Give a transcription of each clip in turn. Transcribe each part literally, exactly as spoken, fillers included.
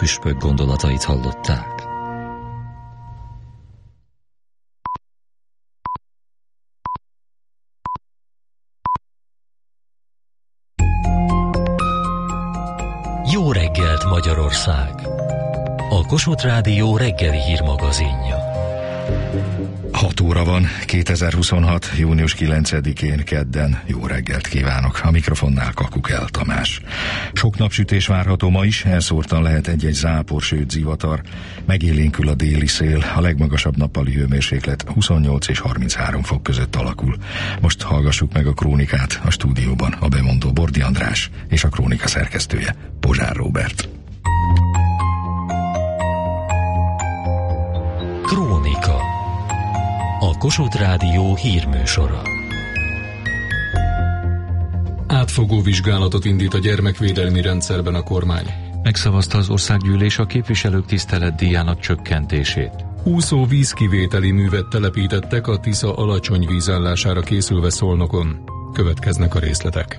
püspök gondolatait hallották. Jó reggelt, Magyarország! A Kossuth Rádió reggeli hírmagazinja. hat óra van, kétezer-huszonhat. június kilencedikén kedden. Jó reggelt kívánok! A mikrofonnál Kakukel Tamás. Sok napsütés várható ma is, elszórtan lehet egy-egy zápor, sőt zivatar. Megélénkül a déli szél, a legmagasabb nappali hőmérséklet huszonnyolc és harminchárom fok között alakul. Most hallgassuk meg a krónikát a stúdióban. A bemondó Bordi András és a krónika szerkesztője Pozsár Róbert. Krónika. A Kossuth Rádió hírműsora. Átfogó vizsgálatot indít a gyermekvédelmi rendszerben a kormány. Megszavazta az országgyűlés a képviselők tiszteletdíjának csökkentését. Úszó vízkivételi művet telepítettek a Tisza alacsony vízállására készülve Szolnokon. Következnek a részletek.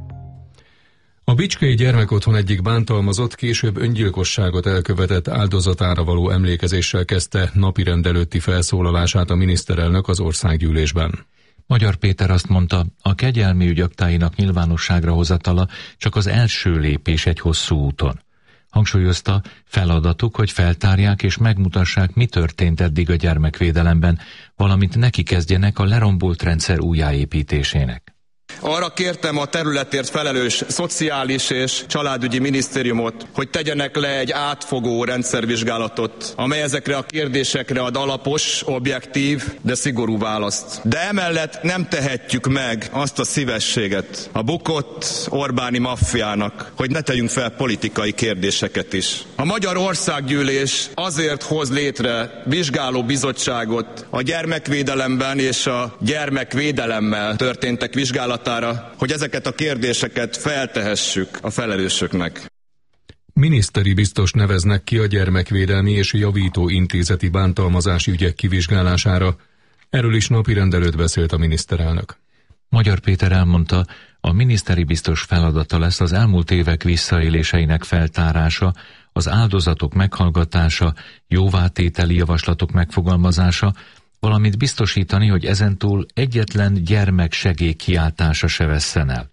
A bicskei gyermekotthon egyik bántalmazott később öngyilkosságot elkövetett áldozatára való emlékezéssel kezdte napirend előtti felszólalását a miniszterelnök az országgyűlésben. Magyar Péter azt mondta, a kegyelmi ügy aktáinak nyilvánosságra hozatala csak az első lépés egy hosszú úton. Hangsúlyozta, feladatuk, hogy feltárják és megmutassák, mi történt eddig a gyermekvédelemben, valamint neki kezdjenek a lerombolt rendszer újjáépítésének. Arra kértem a területért felelős szociális és családügyi minisztériumot, hogy tegyenek le egy átfogó rendszervizsgálatot, amely ezekre a kérdésekre ad alapos, objektív, de szigorú választ. De emellett nem tehetjük meg azt a szívességet a bukott Orbáni maffiának, hogy ne tegyünk fel politikai kérdéseket is. A Magyar Országgyűlés azért hoz létre vizsgáló bizottságot a gyermekvédelemben és a gyermekvédelemmel történtek vizsgálatára, hogy ezeket a kérdéseket feltehessük a felelősöknek. Miniszteri biztos neveznek ki a gyermekvédelmi és javító intézeti bántalmazási ügyek kivizsgálására. Erről is napirend előtt beszélt a miniszterelnök. Magyar Péter elmondta, a miniszteri biztos feladata lesz az elmúlt évek visszaéléseinek feltárása, az áldozatok meghallgatása, jóvátételi javaslatok megfogalmazása, valamint biztosítani, hogy ezentúl egyetlen gyermek segélykiáltása se vesszen el.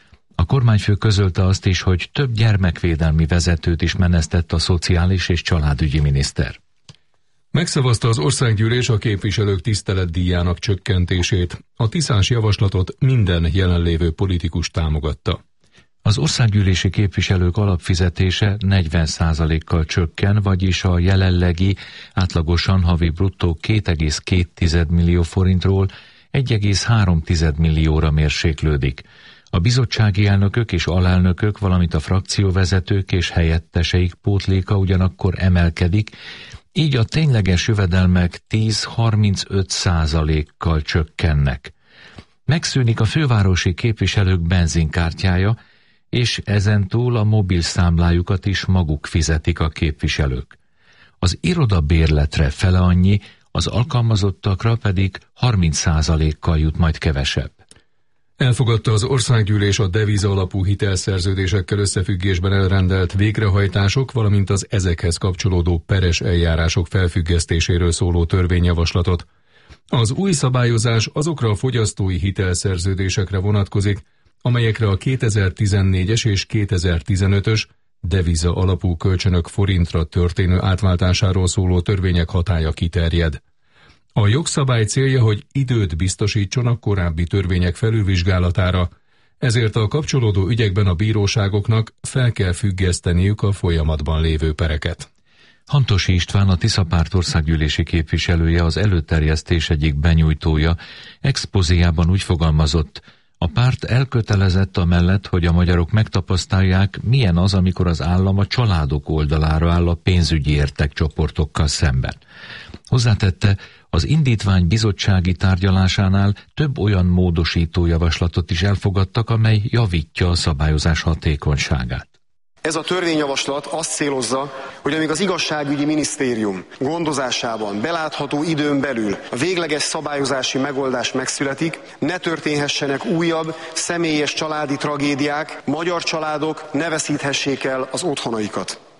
A kormányfő közölte azt is, hogy több gyermekvédelmi vezetőt is menesztett a szociális és családügyi miniszter. Megszavazta az országgyűlés a képviselők tiszteletdíjának csökkentését. A tiszás javaslatot minden jelenlévő politikus támogatta. Az országgyűlési képviselők alapfizetése negyven százalékkal csökken, vagyis a jelenlegi átlagosan havi bruttó két egész két millió forintról egy egész három millióra mérséklődik. A bizottsági elnökök és alelnökök, valamint a frakcióvezetők és helyetteseik pótléka ugyanakkor emelkedik, így a tényleges jövedelmek tíz-harmincöt százalékkal csökkennek. Megszűnik a fővárosi képviselők benzinkártyája, és ezentúl a mobil számlájukat is maguk fizetik a képviselők. Az irodabérletre fele annyi, az alkalmazottakra pedig harminc százalékkal jut majd kevesebb. Elfogadta az országgyűlés a deviza alapú hitelszerződésekkel összefüggésben elrendelt végrehajtások, valamint az ezekhez kapcsolódó peres eljárások felfüggesztéséről szóló törvényjavaslatot. Az új szabályozás azokra a fogyasztói hitelszerződésekre vonatkozik, amelyekre a kétezer-tizennégyes és kétezer-tizenötös deviza alapú kölcsönök forintra történő átváltásáról szóló törvények hatálya kiterjed. A jogszabály célja, hogy időt biztosítson a korábbi törvények felülvizsgálatára, ezért a kapcsolódó ügyekben a bíróságoknak fel kell függeszteniük a folyamatban lévő pereket. Hantosi István, a Tisza Párt országgyűlési képviselője, az előterjesztés egyik benyújtója, expozéjában úgy fogalmazott: a párt elkötelezett amellett, hogy a magyarok megtapasztalják, milyen az, amikor az állam a családok oldalára áll a pénzügyi értekcsoportokkal szemben. Hozzátette, az indítvány bizottsági tárgyalásánál több olyan módosító javaslatot is elfogadtak, amely javítja a szabályozás hatékonyságát. Ez a törvényjavaslat azt célozza, hogy amíg az igazságügyi minisztérium gondozásában belátható időn belül a végleges szabályozási megoldás megszületik, ne történhessenek újabb személyes családi tragédiák, magyar családok ne veszíthessék el az otthonaikat.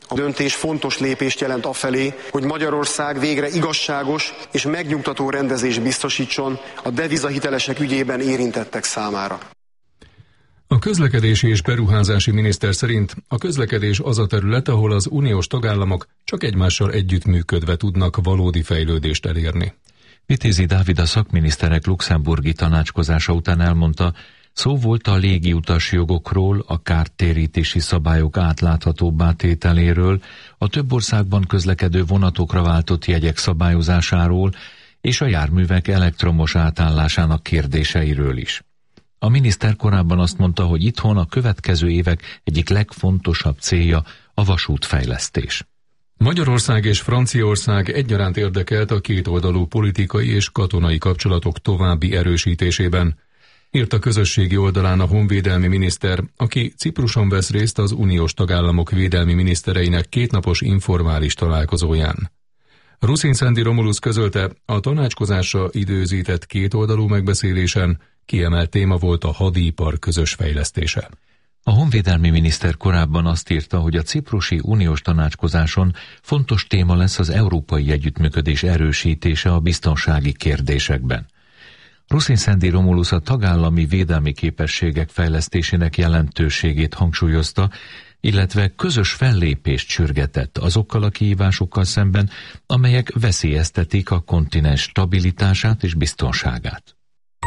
A döntés fontos lépést jelent afelé, hogy Magyarország végre igazságos és megnyugtató rendezést biztosítson a devizahitelesek ügyében érintettek számára. A közlekedési és beruházási miniszter szerint a közlekedés az a terület, ahol az uniós tagállamok csak egymással együttműködve tudnak valódi fejlődést elérni. Vitézi Dávid a szakminiszterek luxemburgi tanácskozása után elmondta, szó volt a légiutas jogokról, a kártérítési szabályok átláthatóbbá tételéről, a több országban közlekedő vonatokra váltott jegyek szabályozásáról és a járművek elektromos átállásának kérdéseiről is. A miniszter korábban azt mondta, hogy itthon a következő évek egyik legfontosabb célja a vasútfejlesztés. Magyarország és Franciaország egyaránt érdekelt a kétoldalú politikai és katonai kapcsolatok további erősítésében, írt a közösségi oldalán a honvédelmi miniszter, aki Cipruson vesz részt az uniós tagállamok védelmi minisztereinek kétnapos informális találkozóján. Ruszinszendi Romulus közölte, a tanácskozásra időzített kétoldalú megbeszélésen kiemelt téma volt a hadipar közös fejlesztése. A honvédelmi miniszter korábban azt írta, hogy a ciprusi uniós tanácskozáson fontos téma lesz az európai együttműködés erősítése a biztonsági kérdésekben. Ruszinszendi Romulus a tagállami védelmi képességek fejlesztésének jelentőségét hangsúlyozta, illetve közös fellépést sürgetett azokkal a kihívásokkal szemben, amelyek veszélyeztetik a kontinens stabilitását és biztonságát.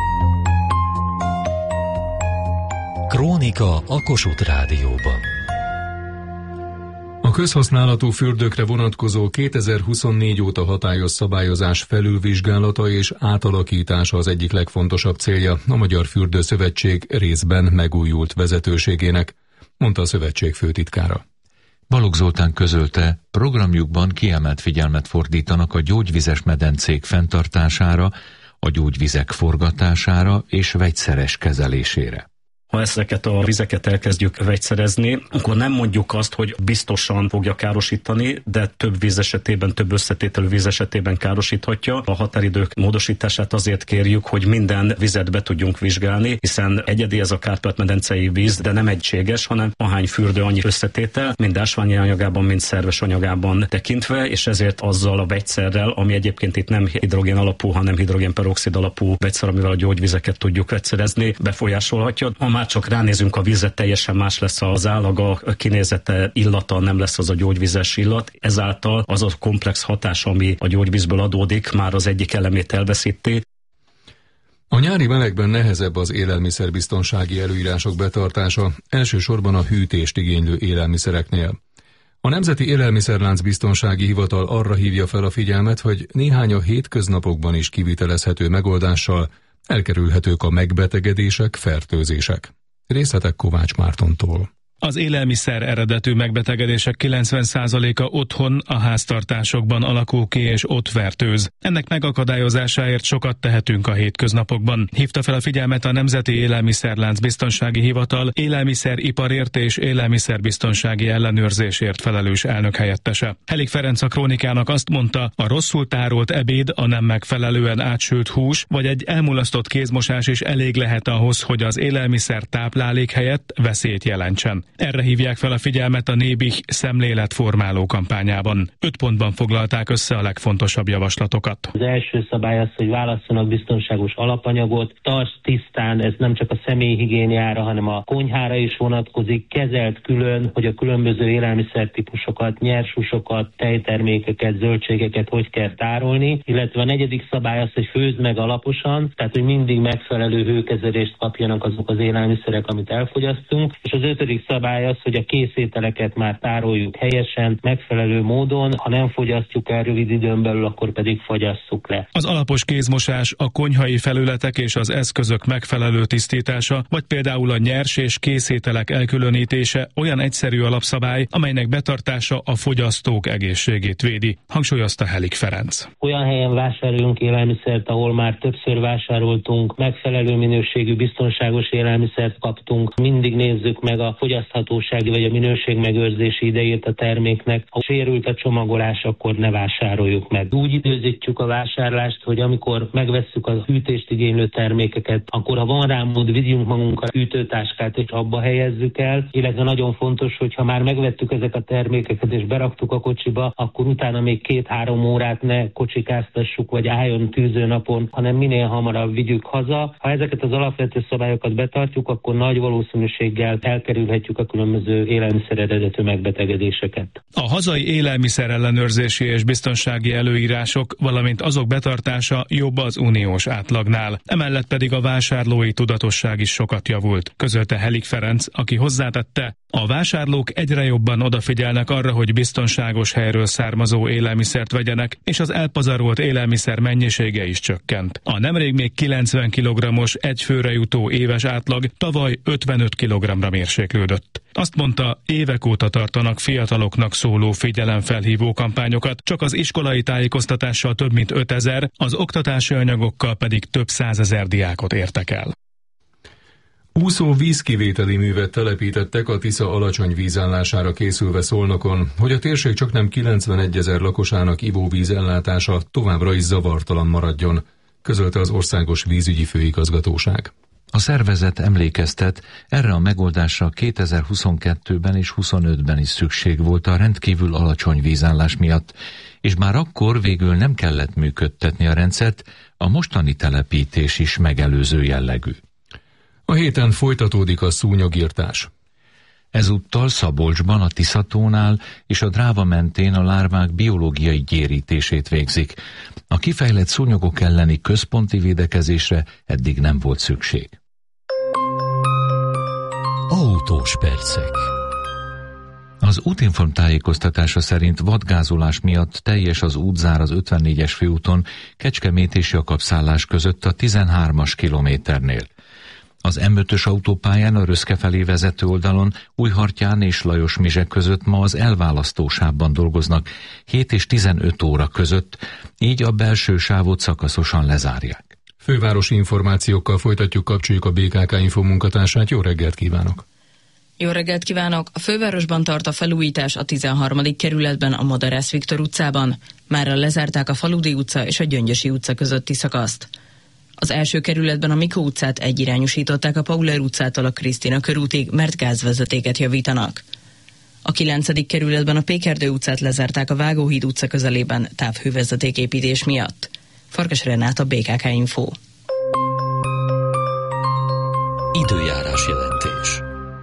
Krónika a Kossuth Rádióban. A közhasználatú fürdőkre vonatkozó kétezer-huszonnégy óta hatályos szabályozás felülvizsgálata és átalakítása az egyik legfontosabb célja a Magyar Fürdőszövetség részben megújult vezetőségének, mondta a szövetség főtitkára. Balogh Zoltán közölte, programjukban kiemelt figyelmet fordítanak a gyógyvizes medencék fenntartására, a gyógyvizek forgatására és vegyszeres kezelésére. Ha ezeket a vizeket elkezdjük vegyszerezni, akkor nem mondjuk azt, hogy biztosan fogja károsítani, de több víz esetében, több összetételű víz esetében károsíthatja. A határidők módosítását azért kérjük, hogy minden vizet be tudjunk vizsgálni, hiszen egyedi ez a Kárpát-medencei víz, de nem egységes, hanem ahány fürdő annyi összetétel, mind ásványi anyagában, mind szerves anyagában tekintve, és ezért azzal a vegyszerrel, ami egyébként itt nem hidrogén alapú, hanem hidrogénperoxid alapú vegyszer, amivel a gyógyvizeket tudjuk vegyszerezni, befolyásolhatja. Ha már csak ránézünk a vízre, teljesen más lesz az állaga, a kinézete, illata, nem lesz az a gyógyvizes illat. Ezáltal az a komplex hatás, ami a gyógyvízből adódik, már az egyik elemét elveszíti. A nyári melegben nehezebb az élelmiszerbiztonsági előírások betartása, elsősorban a hűtést igénylő élelmiszereknél. A Nemzeti Élelmiszerlánc Biztonsági Hivatal arra hívja fel a figyelmet, hogy néhány a hétköznapokban is kivitelezhető megoldással elkerülhetők a megbetegedések, fertőzések. Részletek Kovács Mártontól. Az élelmiszer eredetű megbetegedések kilencven százaléka otthon, a háztartásokban alakul ki és ott fertőz. Ennek megakadályozásáért sokat tehetünk a hétköznapokban. Hívta fel a figyelmet a Nemzeti Élelmiszerlánc Biztonsági Hivatal élelmiszeriparért és élelmiszerbiztonsági ellenőrzésért felelős elnökhelyettese. Helik Ferenc a Krónikának azt mondta, a rosszul tárolt ebéd, a nem megfelelően átsült hús vagy egy elmulasztott kézmosás is elég lehet ahhoz, hogy az élelmiszer táplálék helyett veszélyt jelentsen. Erre hívják fel a figyelmet a Nébih szemléletformáló kampányában. Öt pontban foglalták össze a legfontosabb javaslatokat. Az első szabály az, hogy válasszanak biztonságos alapanyagot, tarts tisztán, ez nem csak a személyhigiéniára, hanem a konyhára is vonatkozik, kezelt külön, hogy a különböző élelmiszertípusokat, nyershúsokat, tejtermékeket, zöldségeket hogy kell tárolni, illetve a negyedik szabály az, hogy főzd meg alaposan, tehát hogy mindig megfelelő hőkezelést kapjanak azok az élelmiszerek, amit elfogyasztunk, és az ötödik szabály az, hogy a készételeket már tároljuk helyesen, megfelelő módon, ha nem fogyasztjuk el rövid időn belül, akkor pedig fogyasszuk le. Az alapos kézmosás, a konyhai felületek és az eszközök megfelelő tisztítása, vagy például a nyers és készételek elkülönítése olyan egyszerű alapszabály, amelynek betartása a fogyasztók egészségét védi, hangsúlyozta Helik Ferenc. Olyan helyen vásároljunk élelmiszert, ahol már többször vásároltunk, megfelelő minőségű, biztonságos élelmiszert kaptunk. Mindig nézzük meg a fogyasztók fogyaszthatósági vagy a minőségmegőrzési idejét a terméknek. Ha sérült a csomagolás, akkor ne vásároljuk meg. Úgy időzítjük a vásárlást, hogy amikor megvesszük a hűtést igénylő termékeket, akkor ha van rá mód, vigyünk magunkkal hűtőtáskát és abba helyezzük el, illetve nagyon fontos, hogy ha már megvettük ezek a termékeket és beraktuk a kocsiba, akkor utána még két-három órát ne kocsikáztassuk, vagy álljon tűzőnapon, hanem minél hamarabb vigyük haza. Ha ezeket az alapvető szabályokat betartjuk, akkor nagy valószínűséggel elkerülhetjük a különböző élelmiszer eredetű megbetegedéseket. A hazai élelmiszerellenőrzési és biztonsági előírások, valamint azok betartása jobb az uniós átlagnál. Emellett pedig a vásárlói tudatosság is sokat javult, közölte Helik Ferenc, aki hozzátette, a vásárlók egyre jobban odafigyelnek arra, hogy biztonságos helyről származó élelmiszert vegyenek, és az elpazarolt élelmiszer mennyisége is csökkent. A nemrég még kilencven kilogrammos egy főre jutó éves átlag tavaly ötvenöt kilogramra mérséklődött. Azt mondta, évek óta tartanak fiataloknak szóló figyelemfelhívó kampányokat, csak az iskolai tájékoztatással több mint ötezer, az oktatási anyagokkal pedig több százezer diákot értek el. Úszó vízkivételi művet telepítettek a Tisza alacsony vízállására készülve Szolnokon, hogy a térség csaknem kilencvenegyezer lakosának ivóvíz ellátása továbbra is zavartalan maradjon, közölte az Országos Vízügyi Főigazgatóság. A szervezet emlékeztet, erre a megoldásra kétezer-huszonkettőben és huszonötben is szükség volt a rendkívül alacsony vízállás miatt, és már akkor végül nem kellett működtetni a rendszert, a mostani telepítés is megelőző jellegű. A héten folytatódik a szúnyogirtás. Ezúttal Szabolcsban, a Tiszatónál és a Dráva mentén a lárvák biológiai gyérítését végzik. A kifejlett szúnyogok elleni központi védekezésre eddig nem volt szükség. Autós percek. Az Útinform tájékoztatása szerint vadgázolás miatt teljes az útzár az ötvennégyes főúton Kecskemét és Jakabszállás között a tizenhármas kilométernél. Az em ötös autópályán a Röszke felé vezető oldalon Újhartyán és Lajos-Mizsek között ma az elválasztósávban dolgoznak hét és tizenöt óra között, így a belső sávot szakaszosan lezárják. Fővárosi információkkal folytatjuk, kapcsoljuk a bé ká ká Info munkatársát. Jó reggelt kívánok! Jó reggelt kívánok! A fővárosban tart a felújítás a tizenharmadik kerületben, a Madarász Viktor utcában. Mára lezárták a Faludi utca és a Gyöngyösi utca közötti szakaszt. Az első kerületben a Mikó utcát egyirányosították a Pauler utcától a Krisztina körútig, mert gázvezetéket javítanak. A kilencedik kerületben a Pékerdő utcát lezárták a Vágóhíd utca közelében távhővezetéképítés miatt. Farkas Renát, a bé ká ká Info. Időjárás jelentés.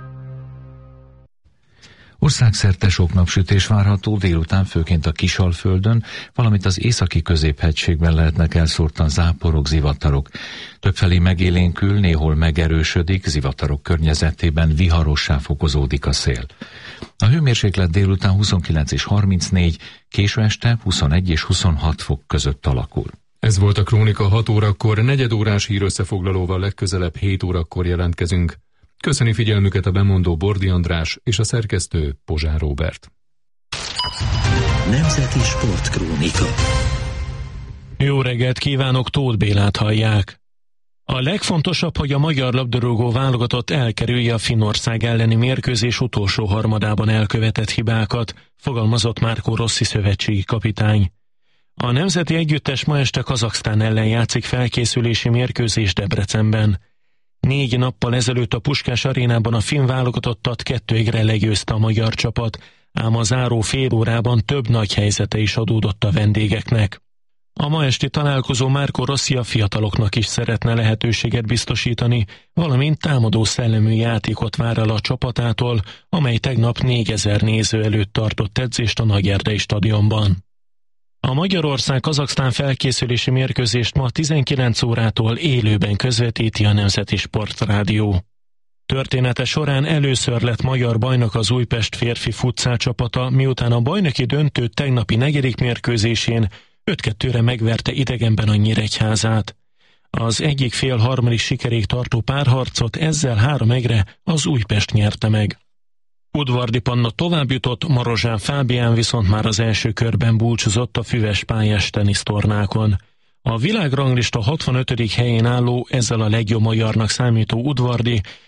Országszerte sok napsütés várható, délután főként a Kisalföldön, valamint az északi középhegységben lehetnek elszórtan záporok, zivatarok. Többfelé megélénkül, néhol megerősödik, zivatarok környezetében viharossá fokozódik a szél. A hőmérséklet délután huszonkilenc és harmincnégy, késő este huszonegy és huszonhat fok között alakul. Ez volt a Krónika hat órakor, negyed órás hírösszefoglalóval legközelebb hét órakor jelentkezünk. Köszöni figyelmüket a bemondó Bordi András és a szerkesztő Pozsár Róbert. Nemzeti Sportkrónika. Jó reggelt kívánok, Tóth Bélát hallják. A legfontosabb, hogy a magyar labdarúgó válogatott elkerülje a Finnország elleni mérkőzés utolsó harmadában elkövetett hibákat, fogalmazott Márko Rossi szövetségi kapitány. A nemzeti együttes ma este Kazaksztán ellen játszik felkészülési mérkőzés Debrecenben. Négy nappal ezelőtt a Puskás arénában a finn válogatottat kettőigre legyőzte a magyar csapat, ám a záró fél órában több nagy helyzete is adódott a vendégeknek. A ma esti találkozó Márko Rossi a fiataloknak is szeretne lehetőséget biztosítani, valamint támadó szellemű játékot vár el a csapatától, amely tegnap négyezer néző előtt tartott edzést a Nagyerdei stadionban. A Magyarország-Kazaksztán felkészülési mérkőzést ma tizenkilenc órától élőben közvetíti a Nemzeti Sportrádió. Története során először lett magyar bajnok az Újpest férfi futszál csapata, miután a bajnoki döntő tegnapi negyedik mérkőzésén öt kettőre megverte idegenben a Nyíregyházát. Az egyik fél harmadik sikerig tartó párharcot ezzel három egyre az Újpest nyerte meg. Udvardi Panna tovább jutott, Marozsán Fábián viszont már az első körben búcsúzott a füves pályás tenisztornákon. A világranglista hatvanötödik helyén álló, ezzel a legjobb magyarnak számító Udvardi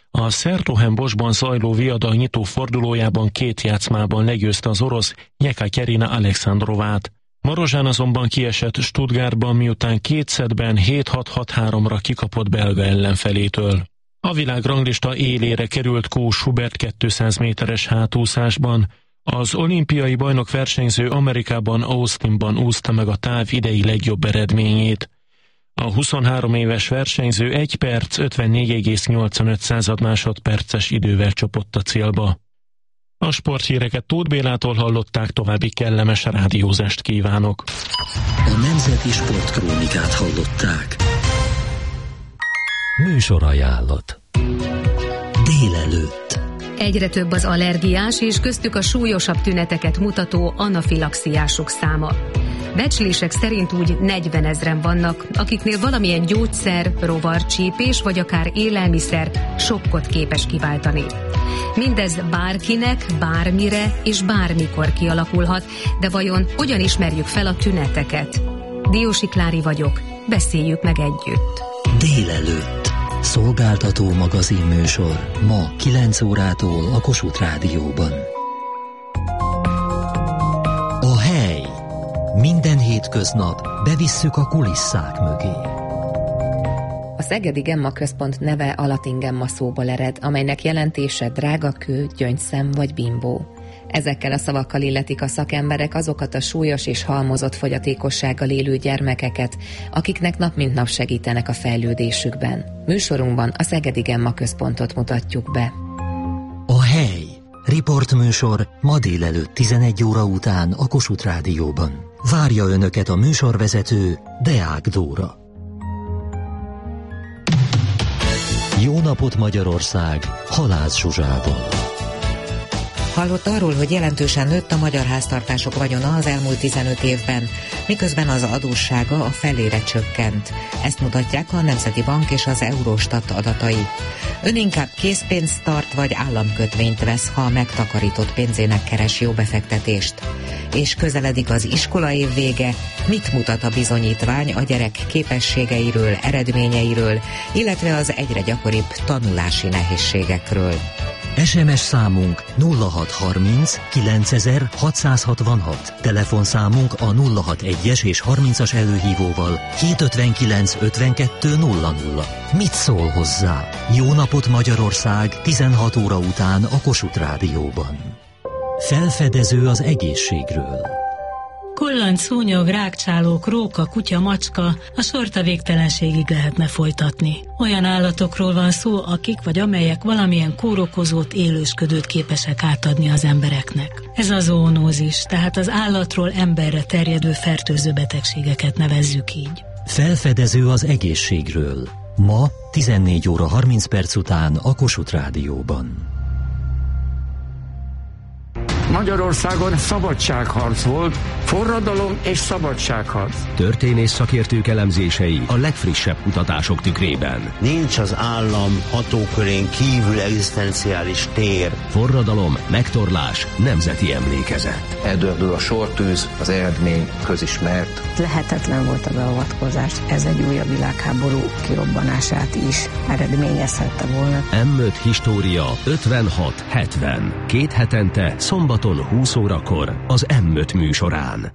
A Sertogenboschban zajló viadal nyitó fordulójában két játszmában legyőzte az orosz Jekaterina Alexandrovát. Marozsán azonban kiesett Stuttgartban, miután két szettben hét hat hat háromra kikapott belga ellenfelétől. A világranglista élére került Kó Schubert kétszáz méteres hátúszásban. Az olimpiai bajnok versenyző Amerikában, Austinban úszta meg a táv idei legjobb eredményét. A huszonhárom éves versenyző egy perc ötvennégy egész nyolcvanöt másodperces idővel csapott a célba. A sporthíreket Tóth Bélától hallották, további kellemes rádiózást kívánok. A Nemzeti Sportkrónikát hallották. Műsorajánlat. Délelőtt. Egyre több az allergiás és köztük a súlyosabb tüneteket mutató anafilaxiások száma. Becslések szerint úgy negyvenezren vannak, akiknél valamilyen gyógyszer, rovarcsípés vagy akár élelmiszer sokkot képes kiváltani. Mindez bárkinek, bármire és bármikor kialakulhat, de vajon hogyan ismerjük fel a tüneteket? Diósi Klári vagyok, beszéljük meg együtt. Délelőtt. Szolgáltató magazinműsor ma kilenc órától a Kossuth Rádióban. A hely. Minden hétköznap bevisszük a kulisszák mögé. A Szegedi Gemma Központ neve a latin gemma szóból ered, amelynek jelentése drága kő, gyöngyszem vagy bimbó. Ezekkel a szavakkal illetik a szakemberek azokat a súlyos és halmozott fogyatékossággal élő gyermekeket, akiknek nap mint nap segítenek a fejlődésükben. Műsorunkban a Szegedi Gemma Központot mutatjuk be. A hely. Riportműsor ma délelőtt tizenegy óra után a Kossuth Rádióban. Várja Önöket a műsorvezető, Deák Dóra. Jó napot Magyarország, Halász Zsuzsával. Hallott arról, hogy jelentősen nőtt a magyar háztartások vagyona az elmúlt tizenöt évben, miközben az adóssága a felére csökkent. Ezt mutatják a Nemzeti Bank és az Eurostat adatai. Ön inkább készpénzt tart vagy államkötvényt vesz, ha a megtakarított pénzének keres jó befektetést. És közeledik az iskolaév vége, mit mutat a bizonyítvány a gyerek képességeiről, eredményeiről, illetve az egyre gyakoribb tanulási nehézségekről. es em es számunk nulla hat harminc kilencezer hatszázhatvanhat, telefonszámunk a nulla hat egyes és harmincas előhívóval hétszázötvenkilenc ötvenkettő nulla nulla. Mit szól hozzá? Jó napot Magyarország, tizenhat óra után a Kossuth Rádióban. Felfedező az egészségről. Kullanc, szúnyog, rágcsálók, róka, kutya, macska, a sort a végtelenségig lehetne folytatni. Olyan állatokról van szó, akik vagy amelyek valamilyen kórokozót, élősködőt képesek átadni az embereknek. Ez a zoonózis, tehát az állatról emberre terjedő fertőző betegségeket nevezzük így. Felfedező az egészségről. Ma tizennégy óra harminc perc után a Kossuth Rádióban. Magyarországon szabadságharc volt, forradalom és szabadságharc. Történész szakértők elemzései a legfrissebb kutatások tükrében. Nincs az állam hatókörén kívül egzisztenciális tér. Forradalom, megtorlás, nemzeti emlékezet. Eldördül a sortűz, az eredmény közismert. Lehetetlen volt a beavatkozás. Ez egy újabb világháború kirobbanását is eredményezhette volna. em öt História ötvenhat hetven. Két hetente szombaton húsz órakor az em öt műsorán.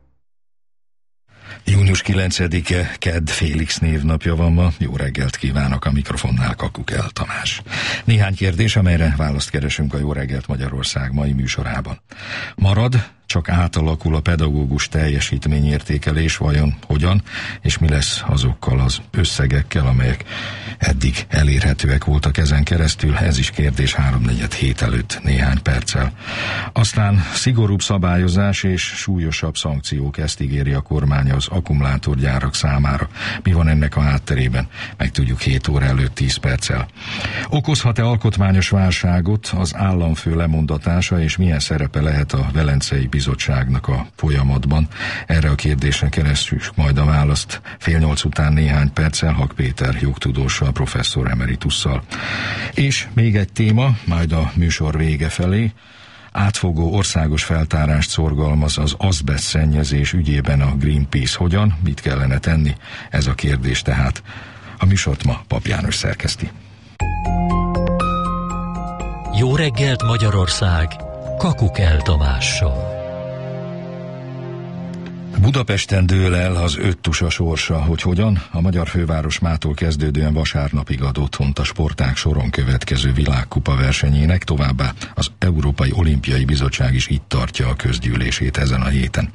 június kilencedike, kedd, Félix névnapja van ma. Jó reggelt kívánok, a mikrofonnál Kakukel Tamás. Néhány kérdés, amelyre választ keresünk a Jó reggelt Magyarország mai műsorában. Marad, csak átalakul a pedagógus teljesítményértékelés, vajon hogyan, és mi lesz azokkal az összegekkel, amelyek eddig elérhetőek voltak ezen keresztül? Ez is kérdés háromnegyed hét előtt néhány perccel. Aztán szigorúbb szabályozás és súlyosabb szankciók, ezt ígéri a kormány az akkumulátorgyárak számára. Mi van ennek a hátterében? Megtudjuk hét óra előtt tíz perccel. Okozhat-e alkotmányos válságot az államfő lemondatása, és milyen szerepe lehet a Velencei Bizottságnak a folyamatban? Erre a kérdésre keressük majd a választ fél nyolc után néhány perccel Hak Péter jogtudóssal, professzor emeritusszal. És még egy téma, majd a műsor vége felé. Átfogó országos feltárást szorgalmaz az azbeszt szennyezés ügyében a Greenpeace. Hogyan? Mit kellene tenni? Ez a kérdés tehát. A műsort ma Pap János szerkeszti. Jó reggelt Magyarország, Kakukel Tamással. Budapesten dől el az öttusa sorsa, hogy hogyan a magyar főváros mától kezdődően vasárnapig ad otthont a sportág soron következő világkupa versenyének, továbbá az Európai Olimpiai Bizottság is itt tartja a közgyűlését ezen a héten.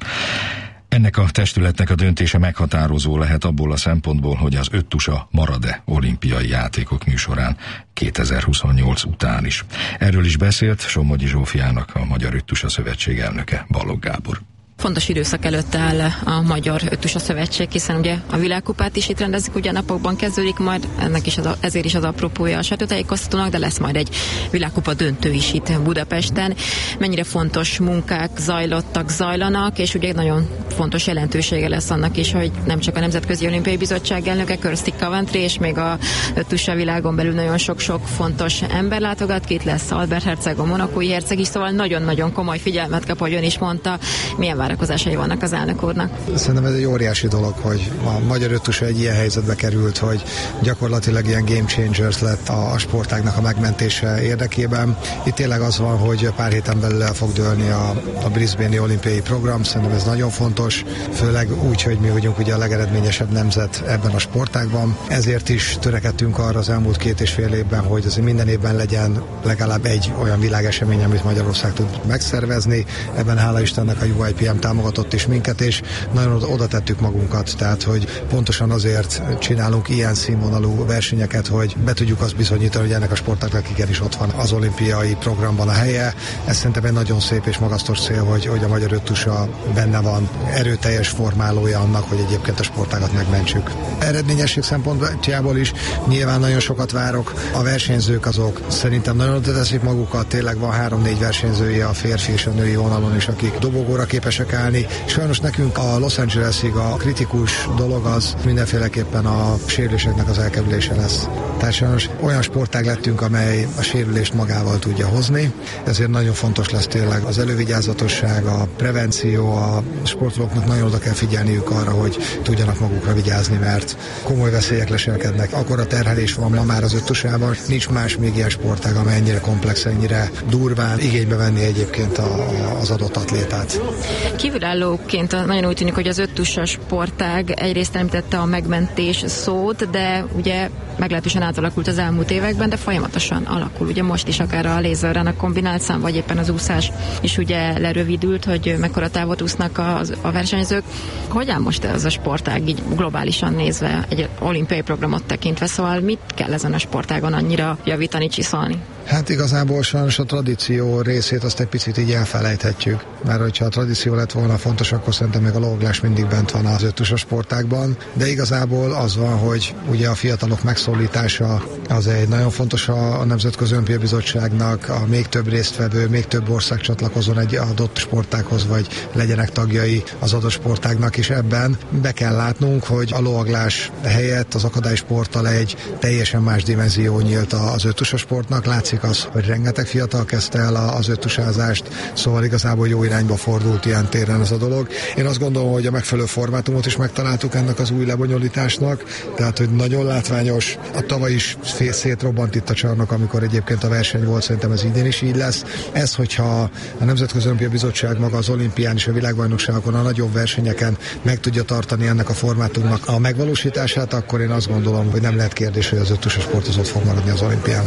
Ennek a testületnek a döntése meghatározó lehet abból a szempontból, hogy az öttusa marad-e olimpiai játékok műsorán kétezer-huszonnyolc után is. Erről is beszélt Somogyi Zsófiának, a Magyar Öttusa Szövetség elnöke, Balogh Gábor. Fontos időszak előtt áll a Magyar Öttusa Szövetség, hiszen ugye a világkupát is itt rendezik, ugye napokban kezdődik, majd ennek is az, ezért is az apropója a sajtótájékoztatónak, de lesz majd egy világkupa döntő is itt Budapesten. Mennyire fontos munkák zajlottak, zajlanak, és ugye nagyon fontos jelentősége lesz annak is, hogy nem csak a Nemzetközi Olimpiai Bizottság elnöke, Kirsty Coventry, és még a öttusa világon belül nagyon sok-sok fontos ember látogat, itt lesz Albert herceg, a monacói herceg is, szóval nagyon-nagyon komoly figyelmet kap, hogy ön is mondta, milyen várakozásai vannak az elnök úrnak. Szerintem ez egy óriási dolog, hogy a magyar öttusa egy ilyen helyzetbe került, hogy gyakorlatilag ilyen game changers lett a, a sportágnak a megmentése érdekében. Itt tényleg az van, hogy pár héten belül el fog dőlni a, a Brisbane-i olimpiai program, szerintem ez nagyon fontos, főleg úgy, hogy mi vagyunk ugye a legeredményesebb nemzet ebben a sportágban. Ezért is törekedtünk arra az elmúlt két és fél évben, hogy azért minden évben legyen legalább egy olyan világesemény, amit Magyarország tud megszervezni. Ebben hála Istennek a u i pé em támogatott is minket, és nagyon oda tettük magunkat, tehát hogy pontosan azért csinálunk ilyen színvonalú versenyeket, hogy be tudjuk azt bizonyítani, hogy ennek a sportágnak igenis ott van az olimpiai programban a helye. Ez szerintem egy nagyon szép és magasztos cél, hogy, hogy a magyar öttusa benne van, erőteljes formálója annak, hogy egyébként a sportágat megmentsük. Eredményesség szempontjából is nyilván nagyon sokat várok. A versenyzők azok szerintem nagyon oda teszik magukat, tényleg van három-négy versenyzője a férfi és a női vonalon is, akik dobogóra képesek állni. Sajnos nekünk a Los Angelesig a kritikus dolog az mindenféleképpen a sérüléseknek az elkerülése lesz. Tehát sajnos olyan sportág lettünk, amely a sérülést magával tudja hozni, ezért nagyon fontos lesz tényleg az elővigyázatosság, a prevenció, a sportolóknak nagyon oda kell figyelniük arra, hogy tudjanak magukra vigyázni, mert komoly veszélyek leselkednek. Akkora terhelés van ma már az öttusában, nincs más még ilyen sportág, amely ennyire komplex, ennyire durván igénybe venni egyébként a, az adott atlétát. Kívülállóként nagyon úgy tűnik, hogy az öttusa sportág egyrészt említette a megmentés szót, de ugye meglehetősen átalakult az elmúlt években, de folyamatosan alakul. Ugye most is akár a lézerren a kombinált szám, vagy éppen az úszás is ugye lerövidült, hogy mekkora távot úsznak a, a versenyzők. Hogy áll most ez a sportág így globálisan nézve, egy olimpiai programot tekintve, szóval mit kell ezen a sportágon annyira javítani, csiszolni? Hát igazából sajnos a tradíció részét azt egy picit így elfelejthetjük, mert hogyha a tradíció lett volna fontos, akkor szerintem még a lovaglás mindig bent van az öttusa sportágban, de igazából az van, hogy ugye a fiatalok megszólítása az egy nagyon fontos a, a Nemzetközi Olimpiai Bizottságnak, a még több résztvevő, még több ország csatlakozon egy adott sportághoz, vagy legyenek tagjai az adott sportágnak, és ebben be kell látnunk, hogy a lovaglás helyett az akadálysporttal egy teljesen más dimenzió nyílt az öttusa sportnak. Látszik az, hogy rengeteg fiatal kezdte el az öttusázást, szóval igazából jó irányba fordult ilyen téren ez a dolog. Én azt gondolom, hogy a megfelelő formátumot is megtaláltuk ennek az új lebonyolításnak, tehát hogy nagyon látványos. A tavaly is szétrobbant itt a csarnok, amikor egyébként a verseny volt, szerintem ez idén is így lesz. Ez, hogyha a Nemzetközi Olimpiai Bizottság maga az olimpián és a világbajnokságokon, a nagyobb versenyeken meg tudja tartani ennek a formátumnak a megvalósítását, akkor én azt gondolom, hogy nem lehet kérdés, hogy az öttusa sport az ott fog maradni az olimpián.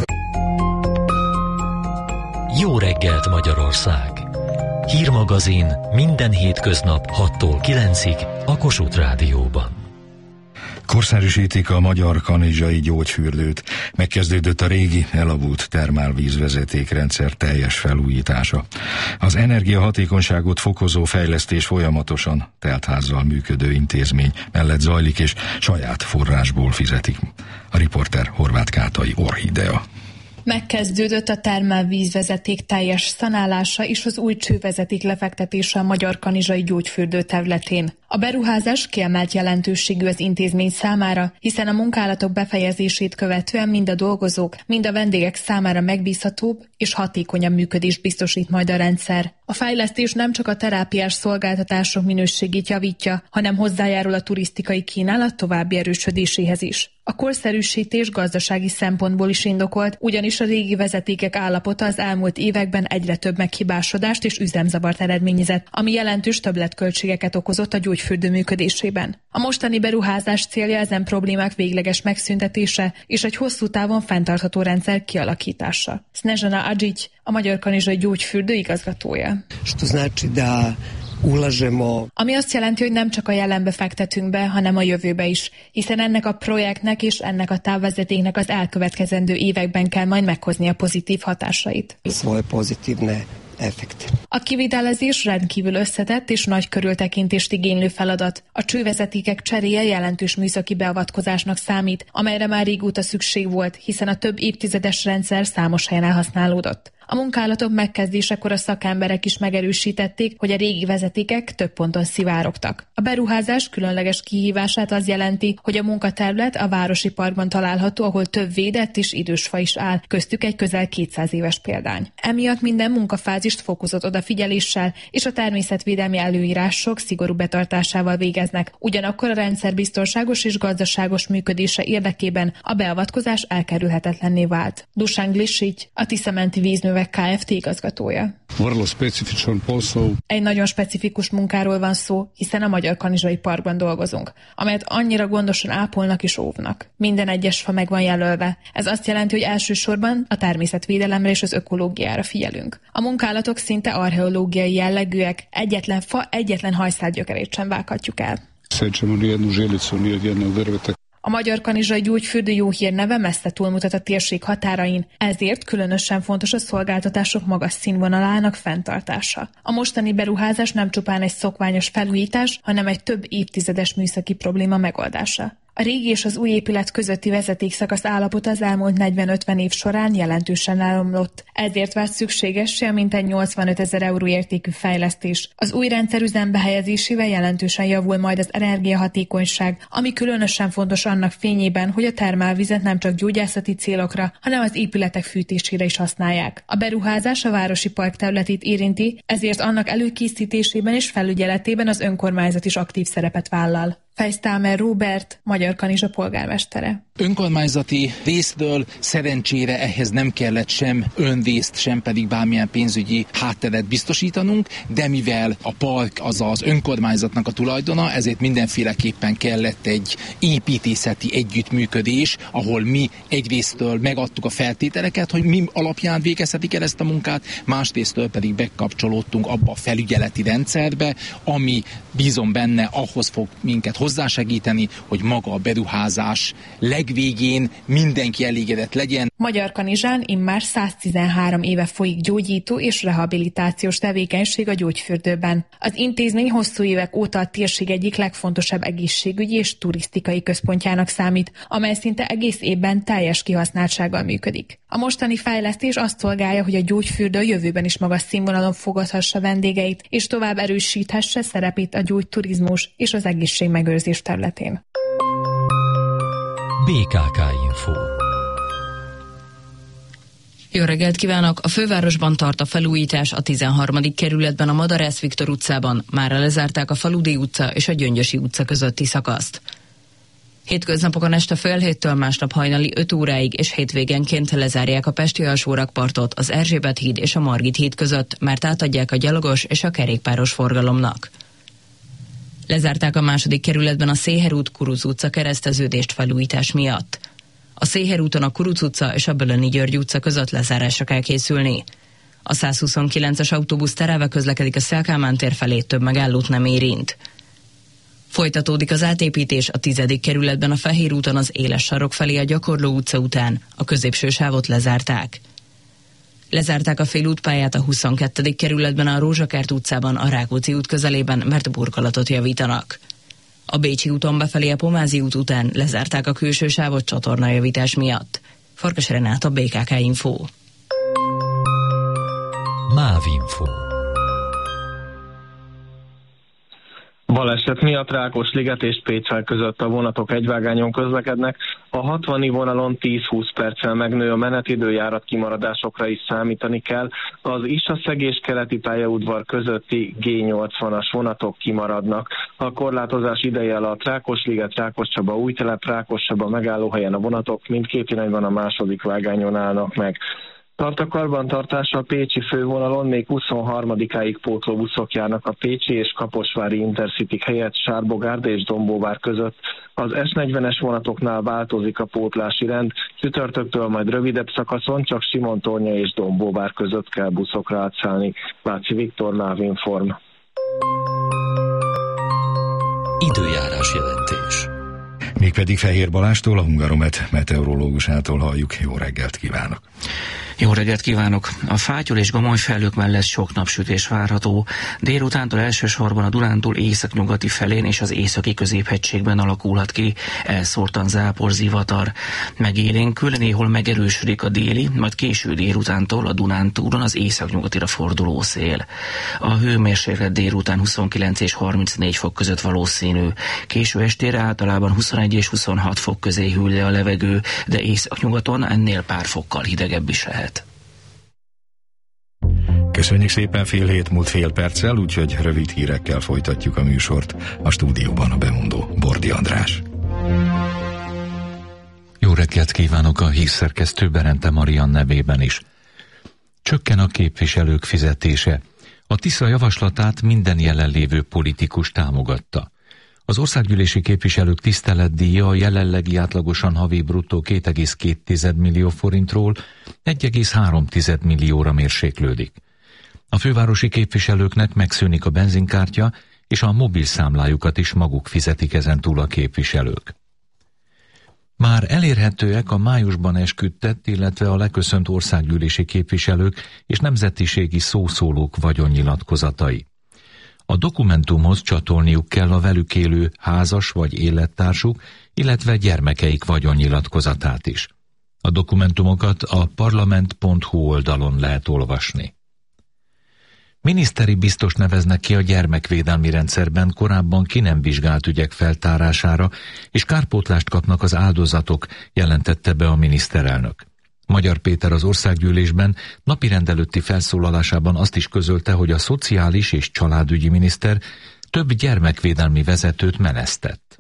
Jó reggelt Magyarország! Hírmagazin minden hétköznap hattól kilencig a Kossuth Rádióban. Korszerűsítik a magyar kanizsai gyógyfürdőt. Megkezdődött a régi, elavult termálvízvezetékrendszer teljes felújítása. Az energiahatékonyságot fokozó fejlesztés folyamatosan teltházzal működő intézmény mellett zajlik, és saját forrásból fizetik. A riporter Horváth Kátai Orhidea. Megkezdődött a termálvízvezeték teljes szanálása és az új csővezeték lefektetése a magyar kanizsai gyógyfürdő területén. A beruházás kiemelt jelentőségű az intézmény számára, hiszen a munkálatok befejezését követően mind a dolgozók, mind a vendégek számára megbízhatóbb és hatékonyabb működést biztosít majd a rendszer. A fejlesztés nem csak a terápiás szolgáltatások minőségét javítja, hanem hozzájárul a turisztikai kínálat további erősödéséhez is. A korszerűsítés gazdasági szempontból is indokolt, ugyanis a régi vezetékek állapota az elmúlt években egyre több meghibásodást és üzemzavart eredményezett, ami jelentős többletköltségeket okozott a gyógyfürdő működésében. A mostani beruházás célja ezen problémák végleges megszüntetése és egy hosszú távon fenntartható rendszer kialakítása. Snežana Adžić, a Magyar Kanizsai Gyógyfürdő igazgatója. Ami azt jelenti, hogy nem csak a jelenbe fektetünk be, hanem a jövőbe is, hiszen ennek a projektnek és ennek a távvezetéknek az elkövetkezendő években kell majd meghozni a pozitív hatásait. Effekt. A kivitelezés rendkívül összetett és nagy körültekintést igénylő feladat. A csővezetékek cseréje jelentős műszaki beavatkozásnak számít, amelyre már régóta szükség volt, hiszen a több évtizedes rendszer számos helyen elhasználódott. A munkálatok megkezdésekor a szakemberek is megerősítették, hogy a régi vezetékek több ponton szivárogtak. A beruházás különleges kihívását az jelenti, hogy a munkaterület a városi parkban található, ahol több védett és idős fa is áll, köztük egy közel kétszáz éves példány. Emiatt minden munkafázist fokozott odafigyeléssel és a természetvédelmi előírások szigorú betartásával végeznek. Ugyanakkor a rendszer biztonságos és gazdaságos működése érdekében a beavatkozás elkerülhetetlenné vált. Dušan Glišić, a Tiszamenti Víznő Kft. Igazgatója. Egy nagyon specifikus munkáról van szó, hiszen a Magyar Kanizsai Parkban dolgozunk, amelyet annyira gondosan ápolnak és óvnak. Minden egyes fa meg van jelölve. Ez azt jelenti, hogy elsősorban a természetvédelemre és az ökológiára figyelünk. A munkálatok szinte archeológiai jellegűek, egyetlen fa, egyetlen hajszál gyökerét sem vághatjuk el. A Magyar Kanizsai Gyógyfürdő jó hírneve messze túlmutat a térség határain, ezért különösen fontos a szolgáltatások magas színvonalának fenntartása. A mostani beruházás nem csupán egy szokványos felújítás, hanem egy több évtizedes műszaki probléma megoldása. A régi és az új épület közötti vezetékszakasz állapota az elmúlt negyven-ötven év során jelentősen elromlott. Ezért vált szükségessé a mintegy nyolcvanöt ezer euró értékű fejlesztés. Az új rendszer üzembe helyezésével jelentősen javul majd az energiahatékonyság, ami különösen fontos annak fényében, hogy a termálvizet nem csak gyógyászati célokra, hanem az épületek fűtésére is használják. A beruházás a városi park területét érinti, ezért annak előkészítésében és felügyeletében az önkormányzat is aktív szerepet vállal. Fejsztámer Róbert, Magyar Kanizsa polgármestere. Önkormányzati részről szerencsére ehhez nem kellett sem önrészt, sem pedig bármilyen pénzügyi hátteret biztosítanunk, de mivel a park az az önkormányzatnak a tulajdona, ezért mindenféleképpen kellett egy építészeti együttműködés, ahol mi egyrésztől megadtuk a feltételeket, hogy mi alapján végezhetik el ezt a munkát, másrésztől pedig bekapcsolódtunk abba a felügyeleti rendszerbe, ami bízom benne ahhoz fog minket hozzásegíteni, hogy maga a beruházás legvégén mindenki elégedett legyen. Magyar Kanizsán immár száztizenhárom éve folyik gyógyító és rehabilitációs tevékenység a gyógyfürdőben. Az intézmény hosszú évek óta a térség egyik legfontosabb egészségügyi és turisztikai központjának számít, amely szinte egész évben teljes kihasználtsággal működik. A mostani fejlesztés azt szolgálja, hogy a gyógyfürdő jövőben is magas színvonalon fogadhassa vendégeit, és tovább erősíthesse szerepét a gyógyturizmus és az egészségmegőrzés területén. bé ká ká Info. Jó reggelt kívánok! A fővárosban tart a felújítás, a tizenharmadik kerületben a Madarász Viktor utcában. Mára lezárták a Faludi utca és a Gyöngyösi utca közötti szakaszt. Hétköznapokon este fél héttől másnap hajnali öt óráig és hétvégenként lezárják a Pesti alsórakpartot, az Erzsébet híd és a Margit híd között, mert átadják a gyalogos és a kerékpáros forgalomnak. Lezárták a második kerületben a Széher út Kuruc utca kereszteződést felújítás miatt. A Széher úton a Kuruc utca és a Bölöni György utca között lezárásra kell készülni. A százhuszonkilences autóbusz terelve közlekedik a Széll Kálmán tér felé, több megállót nem érint. Folytatódik az átépítés a tizedik kerületben a Fehér úton az Éles sarok felé a Gyakorló utca után, a középső sávot lezárták. Lezárták a félútpályát a huszonkettedik kerületben a Rózsakert utcában a Rákóczi út közelében, mert burkolatot javítanak. A Bécsi úton befelé a Pomázi út után lezárták a külső sávot csatornajavítás miatt. Farkas Renáta, bé ká ká Info. MÁV Info. Baleset miatt Rákosliget és Pécsel között a vonatok egyvágányon közlekednek. A hatvani vonalon tíz-húsz perccel megnő a menetidő, járat kimaradásokra is számítani kell. Az Isa-Szegés keleti pályaudvar közötti gé nyolcvanas vonatok kimaradnak. A korlátozás ideje alatt Rákosliget, Rákoscsaba, Újtelep, Rákoscsaba megállóhelyen a vonatok mindkét irányban a második vágányon állnak meg. Tart a karbantartás a pécsi fővonalon, még huszonharmadikáig pótlóbuszok járnak a pécsi és kaposvári Intercity helyett Sárbogárda és Dombóvár között. Az es negyvenes vonatoknál változik a pótlási rend, csütörtöktől majd rövidebb szakaszon csak Simontornya és Dombóvár között kell buszokra átszállni. Váci Viktor, Návinform. Időjárás jelentés. Mégpedig Fehér Balástól, a Hungaromet meteorológusától halljuk. Jó reggelt kívánok! Jó reggelt kívánok! A Fátyol és Gomoly felhők mellett sok napsütés várható. Délutántól elsősorban a Dunántúl északnyugati felén és az északi középhegységben alakulhat ki elszórtan zápor, zivatar. Megélénkül, néhol megerősödik a déli, majd késő délutántól a Dunántúlon az északnyugatira forduló szél. A hőmérséklet délután huszonkilenc és harmincnégy fok között valószínű. Késő estére általában huszonegy és huszonhat fok közé hűl le a levegő, de északnyugaton ennél pár fokkal hidegebb is lehet. Köszönjük szépen, fél hét múlt fél perccel, úgyhogy rövid hírekkel folytatjuk a műsort. A stúdióban a bemondó Bordi András. Jó reggelt kívánok a hírszerkesztő Berente Marian nevében is. Csökken a képviselők fizetése. A Tisza javaslatát minden jelenlévő politikus támogatta. Az országgyűlési képviselők tiszteletdíja a jelenlegi átlagosan havi bruttó két egész két millió forintról egy egész három millióra mérséklődik. A fővárosi képviselőknek megszűnik a benzinkártya, és a mobilszámlájukat is maguk fizetik ezentúl a képviselők. Már elérhetőek a májusban esküdtett, illetve a leköszönt országgyűlési képviselők és nemzetiségi szószólók vagyonnyilatkozatai. A dokumentumhoz csatolniuk kell a velük élő házas vagy élettársuk, illetve gyermekeik vagyonnyilatkozatát is. A dokumentumokat a parlament pont hu oldalon lehet olvasni. Miniszteri biztos neveznek ki a gyermekvédelmi rendszerben korábban ki nem vizsgált ügyek feltárására, és kárpótlást kapnak az áldozatok, jelentette be a miniszterelnök. Magyar Péter az országgyűlésben napirend előtti felszólalásában azt is közölte, hogy a szociális és családügyi miniszter több gyermekvédelmi vezetőt menesztett.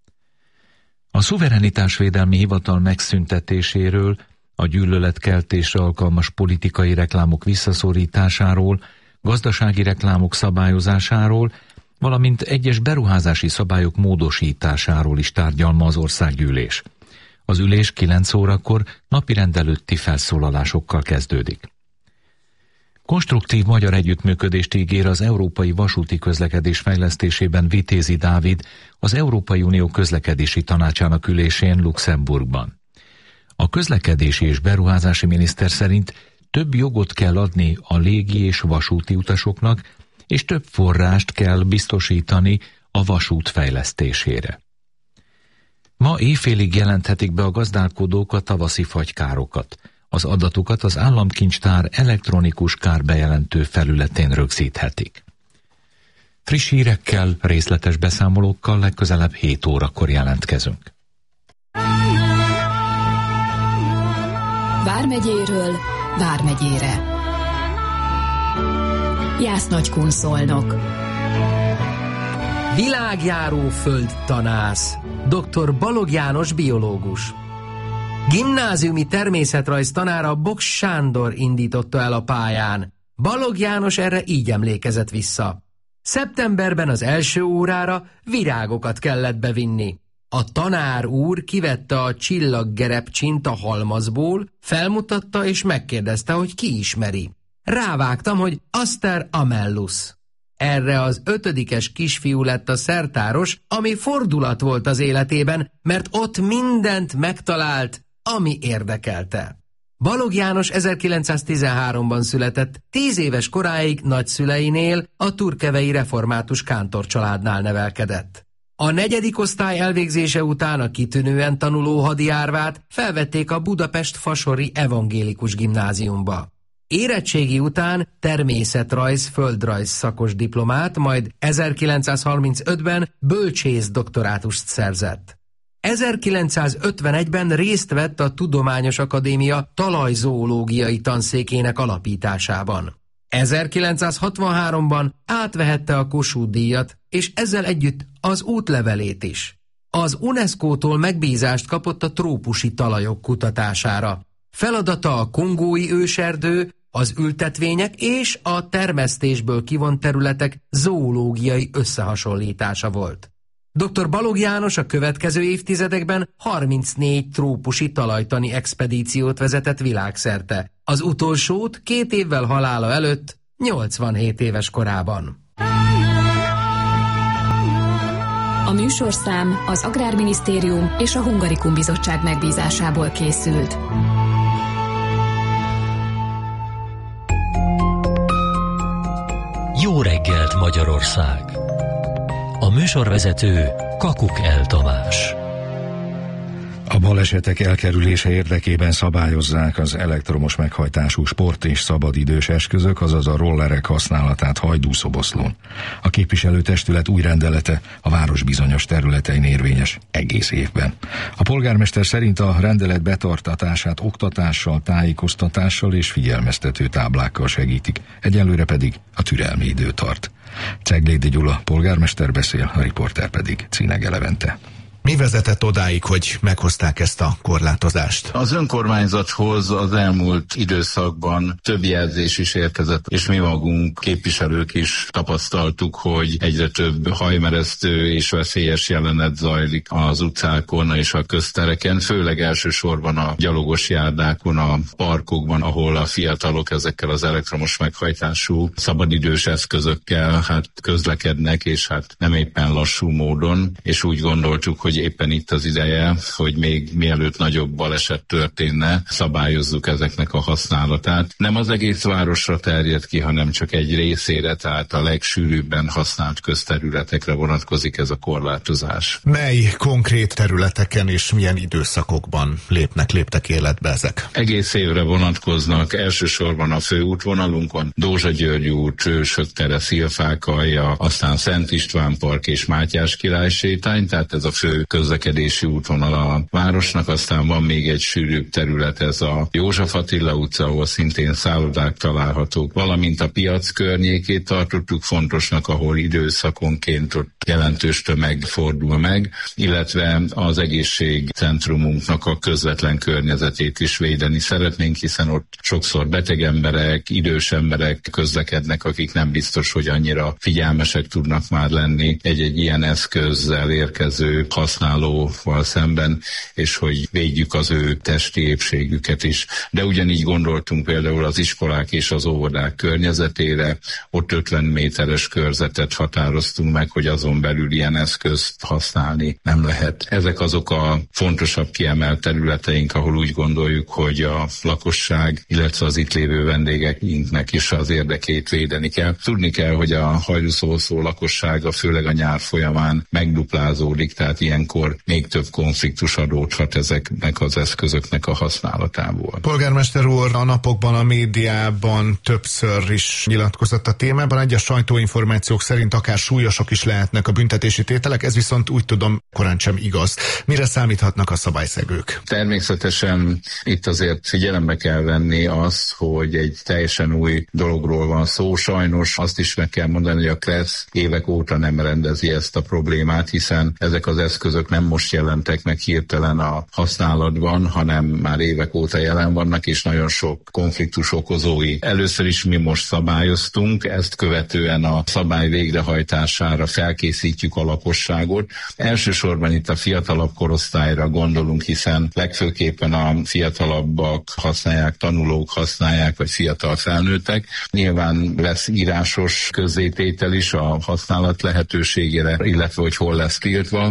A szuverenitásvédelmi hivatal megszüntetéséről, a gyűlöletkeltésre alkalmas politikai reklámok visszaszorításáról, gazdasági reklámok szabályozásáról, valamint egyes beruházási szabályok módosításáról is tárgyal ma az országgyűlés. Az ülés kilenc órakor napirend előtti felszólalásokkal kezdődik. Konstruktív magyar együttműködést ígér az európai vasúti közlekedés fejlesztésében Vitézi Dávid az Európai Unió közlekedési tanácsának ülésén Luxemburgban. A közlekedési és beruházási miniszter szerint több jogot kell adni a légi és vasúti utasoknak, és több forrást kell biztosítani a vasút fejlesztésére. Ma éjfélig jelenthetik be a gazdálkodók a tavaszi fagykárokat. Az adatokat az államkincstár elektronikus kárbejelentő felületén rögzíthetik. Friss hírekkel, részletes beszámolókkal legközelebb hét órakor jelentkezünk. Vármegyéről Vármegyére. Jász-Nagykun Szolnok. Világjáró földtanász, dr. Balog János biológus. Gimnáziumi természetrajz tanára Boks Sándor indította el a pályán. Balog János erre így emlékezett vissza. Szeptemberben az első órára virágokat kellett bevinni. A tanár úr kivette a csillaggerepcsint a halmazból, felmutatta és megkérdezte, hogy ki ismeri. Rávágtam, hogy Aster amellus. Erre az ötödikes kisfiú lett a szertáros, ami fordulat volt az életében, mert ott mindent megtalált, ami érdekelte. Balog János ezerkilencszáztizenháromban született, tíz éves koráig nagyszüleinél, a turkevei református kántor családnál nevelkedett. A negyedik osztály elvégzése után a kitűnően tanuló hadiárvát felvették a Budapest fasori evangélikus gimnáziumba. Érettségi után természetrajz, földrajz szakos diplomát, majd ezerkilencszázharmincötben bölcsész doktorátust szerzett. ezerkilencszázötvenegyben részt vett a Tudományos Akadémia talajzoológiai tanszékének alapításában. ezerkilencszázhatvanháromban átvehette a Kossuth-díjat, és ezzel együtt az útlevelét is. Az UNESCO-tól megbízást kapott a trópusi talajok kutatására. Feladata a kongói őserdő, az ültetvények és a termesztésből kivont területek zoológiai összehasonlítása volt. doktor Balogh János a következő évtizedekben harmincnégy trópusi talajtani expedíciót vezetett világszerte. Az utolsót két évvel halála előtt, nyolcvanhét éves korában. A műsorszám az Agrárminisztérium és a Hungarikum Bizottság megbízásából készült. Jó reggelt, Magyarország! A műsorvezető Kakuk El Tamás. A balesetek elkerülése érdekében szabályozzák az elektromos meghajtású sport- és szabadidős eszközök, azaz a rollerek használatát Hajdúszoboszlón. A képviselőtestület új rendelete a város bizonyos területein érvényes egész évben. A polgármester szerint a rendelet betartatását oktatással, tájékoztatással és figyelmeztető táblákkal segítik, egyelőre pedig a türelmi idő tart. Ceglédi Gyula polgármester beszél, a riporter pedig Cinege Levente. Mi vezetett odáig, hogy meghozták ezt a korlátozást? Az önkormányzathoz az elmúlt időszakban több jelzés is érkezett, és mi magunk képviselők is tapasztaltuk, hogy egyre több hajmeresztő és veszélyes jelenet zajlik az utcákon és a köztereken, főleg elsősorban a gyalogos járdákon, a parkokban, ahol a fiatalok ezekkel az elektromos meghajtású szabadidős eszközökkel hát közlekednek, és hát nem éppen lassú módon, és úgy gondoltuk, hogy hogy éppen itt az ideje, hogy még mielőtt nagyobb baleset történne, szabályozzuk ezeknek a használatát. Nem az egész városra terjed ki, hanem csak egy részére, tehát a legsűrűbben használt közterületekre vonatkozik ez a korlátozás. Mely konkrét területeken és milyen időszakokban lépnek, léptek életbe ezek? Egész évre vonatkoznak, elsősorban a főútvonalunkon, Dózsa-György út, Hősök tere, Szilfák-alja, aztán Szent István park és Mátyás király sétány, tehát ez a fő közlekedési útvonal a városnak, aztán van még egy sűrűbb terület, ez a József Attila utca, ahol szintén szállodák találhatók, valamint a piac környékét tartottuk fontosnak, ahol időszakonként ott jelentős tömeg fordul meg, illetve az egészségcentrumunknak a közvetlen környezetét is védeni szeretnénk, hiszen ott sokszor beteg emberek, idős emberek közlekednek, akik nem biztos, hogy annyira figyelmesek tudnak már lenni egy-egy ilyen eszközzel érkező használóval szemben, és hogy védjük az ő testi épségüket is. De ugyanígy gondoltunk például az iskolák és az óvodák környezetére, ott ötven méteres körzetet határoztunk meg, hogy azon belül ilyen eszközt használni nem lehet. Ezek azok a fontosabb kiemelt területeink, ahol úgy gondoljuk, hogy a lakosság, illetve az itt lévő vendégeinknek is az érdekét védeni kell. Tudni kell, hogy a Hajdúszoboszló lakossága főleg a nyár folyamán megduplázódik, tehát ilyenkor még több konfliktus adódhat ezeknek az eszközöknek a használatából. Polgármester úr, a napokban a médiában többször is nyilatkozott a témában, egyes sajtóinformációk szerint akár súlyosak is lehetnek a büntetési tételek, ez viszont úgy tudom korán sem igaz. Mire számíthatnak a szabályszegők? Természetesen itt azért figyelembe kell venni azt, hogy egy teljesen új dologról van szó. Sajnos azt is meg kell mondani, hogy a KRESZ évek óta nem rendezi ezt a problémát, hiszen ezek az eszközök nem most jelentek meg hirtelen a használatban, hanem már évek óta jelen vannak, és nagyon sok konfliktus okozói. Először is mi most szabályoztunk, ezt követően a szabály végrehajtására felkészítjük a lakosságot. Elsősorban itt a fiatalabb korosztályra gondolunk, hiszen legfőképpen a fiatalabbak használják, tanulók használják, vagy fiatal felnőttek. Nyilván lesz írásos közzététel is a használat lehetőségére, illetve hogy hol lesz tiltva, illetve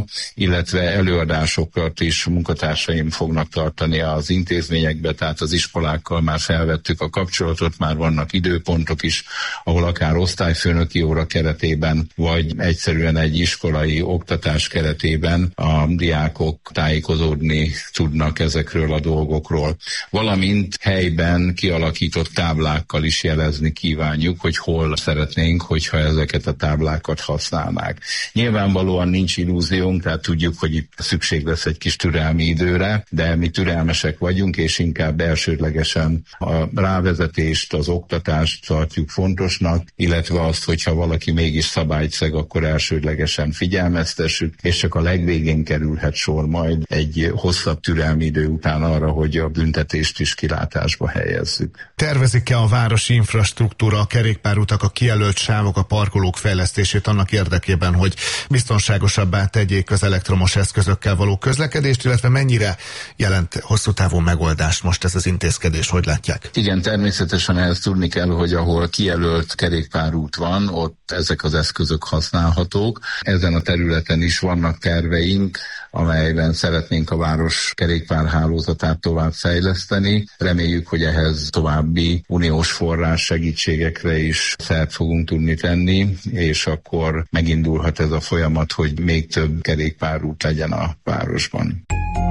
illetve előadásokat is munkatársaim fognak tartani az intézményekbe, tehát az iskolákkal már felvettük a kapcsolatot, már vannak időpontok is, ahol akár osztályfőnöki óra keretében, vagy egyszerűen egy iskolai oktatás keretében a diákok tájékozódni tudnak ezekről a dolgokról. Valamint helyben kialakított táblákkal is jelezni kívánjuk, hogy hol szeretnénk, hogyha ezeket a táblákat használnák. Nyilvánvalóan nincs illúziónk, tehát tudjuk, hogy itt szükség lesz egy kis türelmi időre, de mi türelmesek vagyunk, és inkább elsődlegesen a rávezetést, az oktatást tartjuk fontosnak, illetve azt, hogyha valaki mégis szabályt szeg, akkor elsődlegesen figyelmeztessük, és csak a legvégén kerülhet sor majd egy hosszabb türelmi idő után arra, hogy a büntetést is kilátásba helyezzük. Tervezik-e a városi infrastruktúra, a kerékpárutak, a kijelölt sávok, a parkolók fejlesztését annak érdekében, hogy biztonságosabbá tegyék az elektromos eszközökkel való közlekedést, illetve mennyire jelent hosszú távú megoldást most ez az intézkedés, hogy látják? Igen, természetesen ehhez tudni kell, hogy ahol kijelölt kerékpárút van, ott ezek az eszközök használhatók. Ezen a területen is vannak terveink, amelyben szeretnénk a város kerékpárhálózatát tovább fejleszteni. Reméljük, hogy ehhez további uniós forrás segítségekre is szert fogunk tudni tenni, és akkor megindulhat ez a folyamat, hogy még több kerékpárút legyen a városban.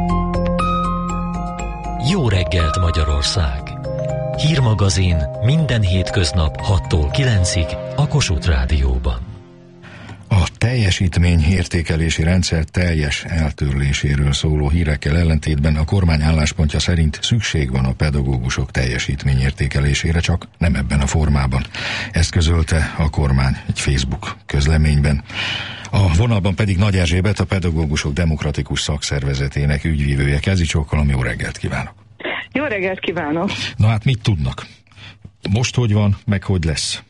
Jó reggelt, Magyarország! Hírmagazin minden hétköznap hattól kilencig a Kossuth Rádióban. A teljesítmény értékelési rendszer teljes eltörléséről szóló hírekkel ellentétben a kormány álláspontja szerint szükség van a pedagógusok teljesítmény értékelésére, csak nem ebben a formában. Ezt közölte a kormány egy Facebook közleményben. A vonalban pedig Nagy Erzsébet, a Pedagógusok Demokratikus Szakszervezetének ügyvívője. Kezicsókolom, jó reggelt kívánok! Jó reggelt kívánok! Na hát mit tudnak? Most hogy van, meg hogy lesz?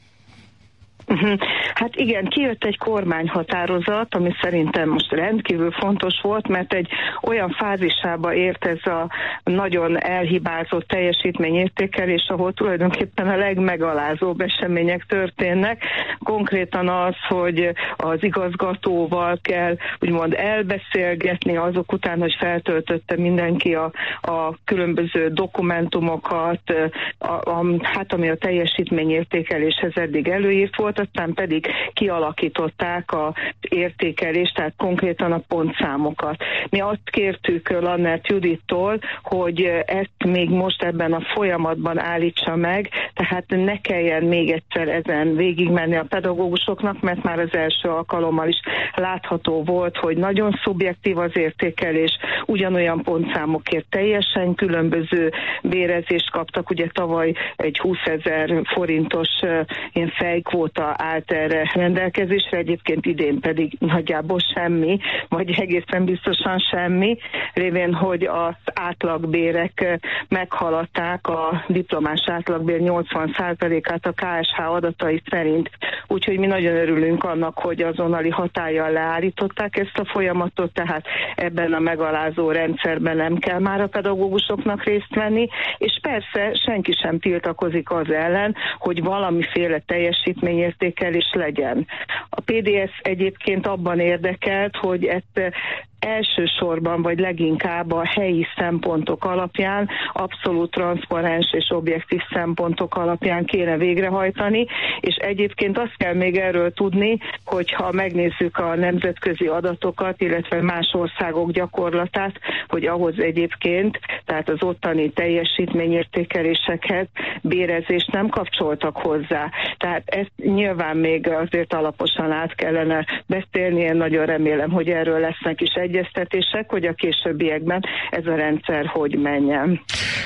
Hát igen, kijött egy kormányhatározat, ami szerintem most rendkívül fontos volt, mert egy olyan fázisába ért ez a nagyon elhibázott teljesítményértékelés, ahol tulajdonképpen a legmegalázóbb események történnek. Konkrétan az, hogy az igazgatóval kell úgymond elbeszélgetni azok után, hogy feltöltötte mindenki a, a különböző dokumentumokat, a, a, hát ami a teljesítményértékeléshez eddig előírt volt, aztán pedig kialakították az értékelést, tehát konkrétan a pontszámokat. Mi azt kértük Lannert Judittól, hogy ezt még most ebben a folyamatban állítsa meg, tehát ne kelljen még egyszer ezen végigmenni a pedagógusoknak, mert már az első alkalommal is látható volt, hogy nagyon szubjektív az értékelés, ugyanolyan pontszámokért teljesen különböző bérezést kaptak, ugye tavaly egy húszezer forintos ilyen fejkvóta állt erre rendelkezésre, egyébként idén pedig nagyjából semmi, vagy egészen biztosan semmi, révén, hogy az átlagbérek meghaladták a diplomás átlagbér nyolcvan százalékát a ká es há adatai szerint. Úgyhogy mi nagyon örülünk annak, hogy azonnali hatállyal leállították ezt a folyamatot, tehát ebben a megalázó rendszerben nem kell már a pedagógusoknak részt venni, és persze senki sem tiltakozik az ellen, hogy valamiféle teljesítményértékelés legyen. A pé dé es egyébként abban érdekelt, hogy ezt elsősorban, vagy leginkább a helyi szempontok alapján, abszolút transzparens és objektív szempontok alapján kéne végrehajtani, és egyébként azt kell még erről tudni, hogyha megnézzük a nemzetközi adatokat, illetve más országok gyakorlatát, hogy ahhoz egyébként, tehát az ottani teljesítményértékelésekhez bérezést nem kapcsoltak hozzá. Tehát ezt nyilván még azért alaposan át kellene beszélni, én nagyon remélem, hogy erről lesznek is egy egyeztetések, hogy a későbbiekben ez a rendszer hogy menjen.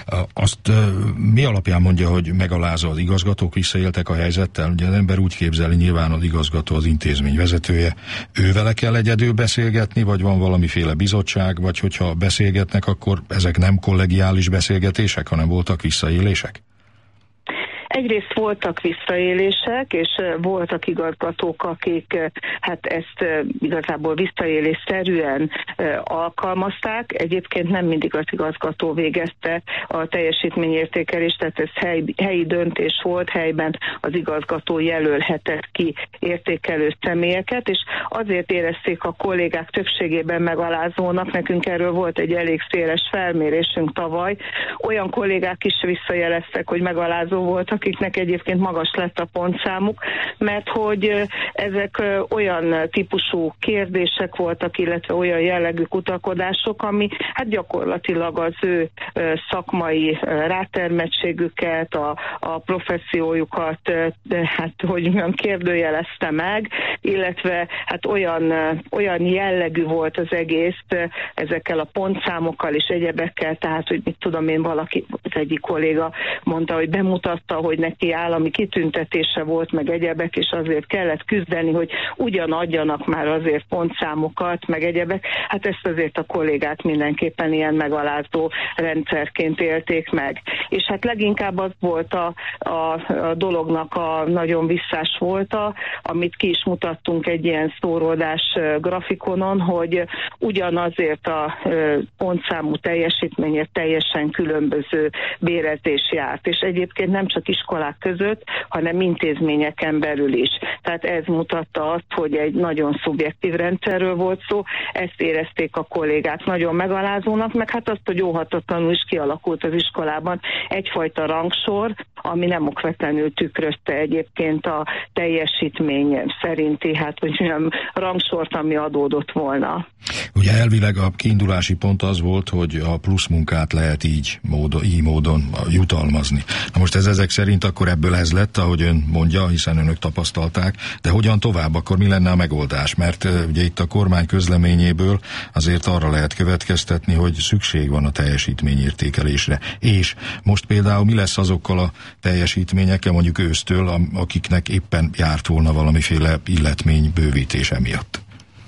Azt mi alapján mondja, hogy megalázza az igazgatók, visszaéltek a helyzettel? Ugye az ember úgy képzeli, nyilván az igazgató az intézmény vezetője. Ő vele kell egyedül beszélgetni, vagy van valamiféle bizottság, vagy hogyha beszélgetnek, akkor ezek nem kollegiális beszélgetések, hanem voltak visszaélések? Egyrészt voltak visszaélések, és voltak igazgatók, akik hát ezt igazából visszaélésszerűen alkalmazták. Egyébként nem mindig az igazgató végezte a teljesítményértékelést, tehát ez hely, helyi döntés volt, helyben az igazgató jelölhetett ki értékelő személyeket, és azért érezték a kollégák többségében megalázónak, nekünk erről volt egy elég széles felmérésünk tavaly, olyan kollégák is visszajeleztek, hogy megalázó volt, akiknek egyébként magas lett a pontszámuk, mert hogy ezek olyan típusú kérdések voltak, illetve olyan jellegű kutakodások, ami hát gyakorlatilag az ő szakmai rátermettségüket, a, a professziójukat, hát hogy mondjam, kérdőjelezte meg, illetve hát olyan, olyan jellegű volt az egész ezekkel a pontszámokkal és egyebekkel, tehát hogy mit tudom én, valaki, az egyik kolléga mondta, hogy bemutatta, hogy neki állami kitüntetése volt, meg egyebek, és azért kellett küzdeni, hogy ugyan adjanak már azért pontszámokat, meg egyebek. Hát ezt azért a kollégák mindenképpen ilyen megalázó rendszerként élték meg. És hát leginkább az volt a, a, a dolognak a nagyon visszás volta, amit ki is mutattunk egy ilyen szóródás grafikonon, hogy ugyanazért a pontszámú teljesítményért teljesen különböző bérezés járt. És egyébként nem csak iskolák között, hanem intézményeken belül is. Tehát ez mutatta azt, hogy egy nagyon szubjektív rendszerről volt szó, ezt érezték a kollégák nagyon megalázónak, meg hát azt, hogy óhatatlanul is kialakult az iskolában egyfajta rangsor, ami nem okvetlenül tükrözte egyébként a teljesítmény szerinti, hát hogy mondjam, rangsort, ami adódott volna. Ugye elvileg a kiindulási pont az volt, hogy a plusz munkát lehet így, módon, így módon jutalmazni. Na most ez ezek szerint akkor ebből ez lett, ahogy ön mondja, hiszen önök tapasztalták, de hogyan tovább, akkor mi lenne a megoldás? Mert ugye itt a kormány közleményéből azért arra lehet következtetni, hogy szükség van a teljesítményértékelésre. És most például mi lesz azokkal a teljesítményekkel, mondjuk ősztől, akiknek éppen járt volna valamiféle illetmény bővítése miatt?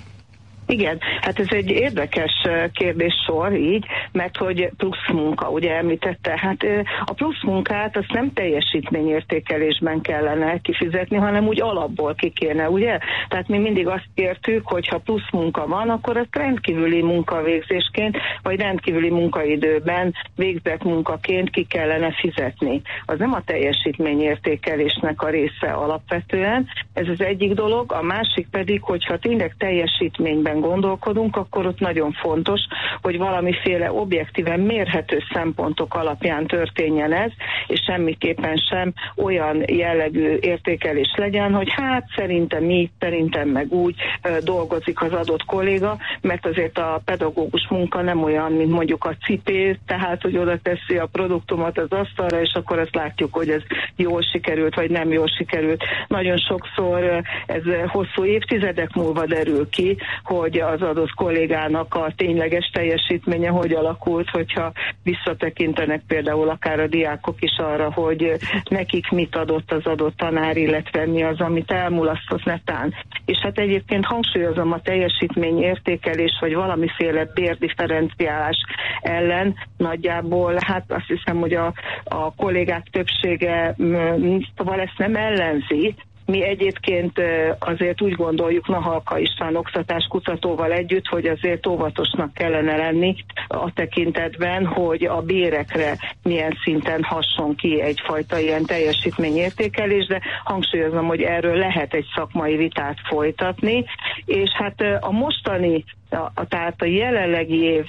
Igen, hát ez egy érdekes kérdéssor így, mert hogy plusz munka, ugye említette, hát a plusz munkát azt nem teljesítményértékelésben kellene kifizetni, hanem úgy alapból ki kéne, ugye? Tehát mi mindig azt kértük, hogy ha plusz munka van, akkor azt rendkívüli munkavégzésként, vagy rendkívüli munkaidőben végzett munkaként ki kellene fizetni. Az nem a teljesítményértékelésnek a része alapvetően, ez az egyik dolog, a másik pedig, hogyha tényleg teljesítményben gondolkodunk, akkor ott nagyon fontos, hogy valamiféle objektíven mérhető szempontok alapján történjen ez, és semmiképpen sem olyan jellegű értékelés legyen, hogy hát szerintem így, szerintem meg úgy dolgozik az adott kolléga, mert azért a pedagógus munka nem olyan, mint mondjuk a cipő, tehát hogy oda teszi a produktumot az asztalra, és akkor azt látjuk, hogy ez jól sikerült, vagy nem jól sikerült. Nagyon sokszor ez hosszú évtizedek múlva derül ki, hogy hogy az adott kollégának a tényleges teljesítménye hogy alakult, hogyha visszatekintenek például akár a diákok is arra, hogy nekik mit adott az adott tanár, illetve mi az, amit elmulasztott netán. És hát egyébként hangsúlyozom, a teljesítményértékelés, vagy valamiféle bérdifferenciálás ellen nagyjából, hát azt hiszem, hogy a, a kollégák többsége szóval ezt nem ellenzi. Mi egyébként azért úgy gondoljuk Nahalka István oktatáskutatóval együtt, hogy azért óvatosnak kellene lenni a tekintetben, hogy a bérekre milyen szinten hasson ki egyfajta ilyen teljesítményértékelés, de hangsúlyozom, hogy erről lehet egy szakmai vitát folytatni, és hát a mostani A, tehát a jelenlegi év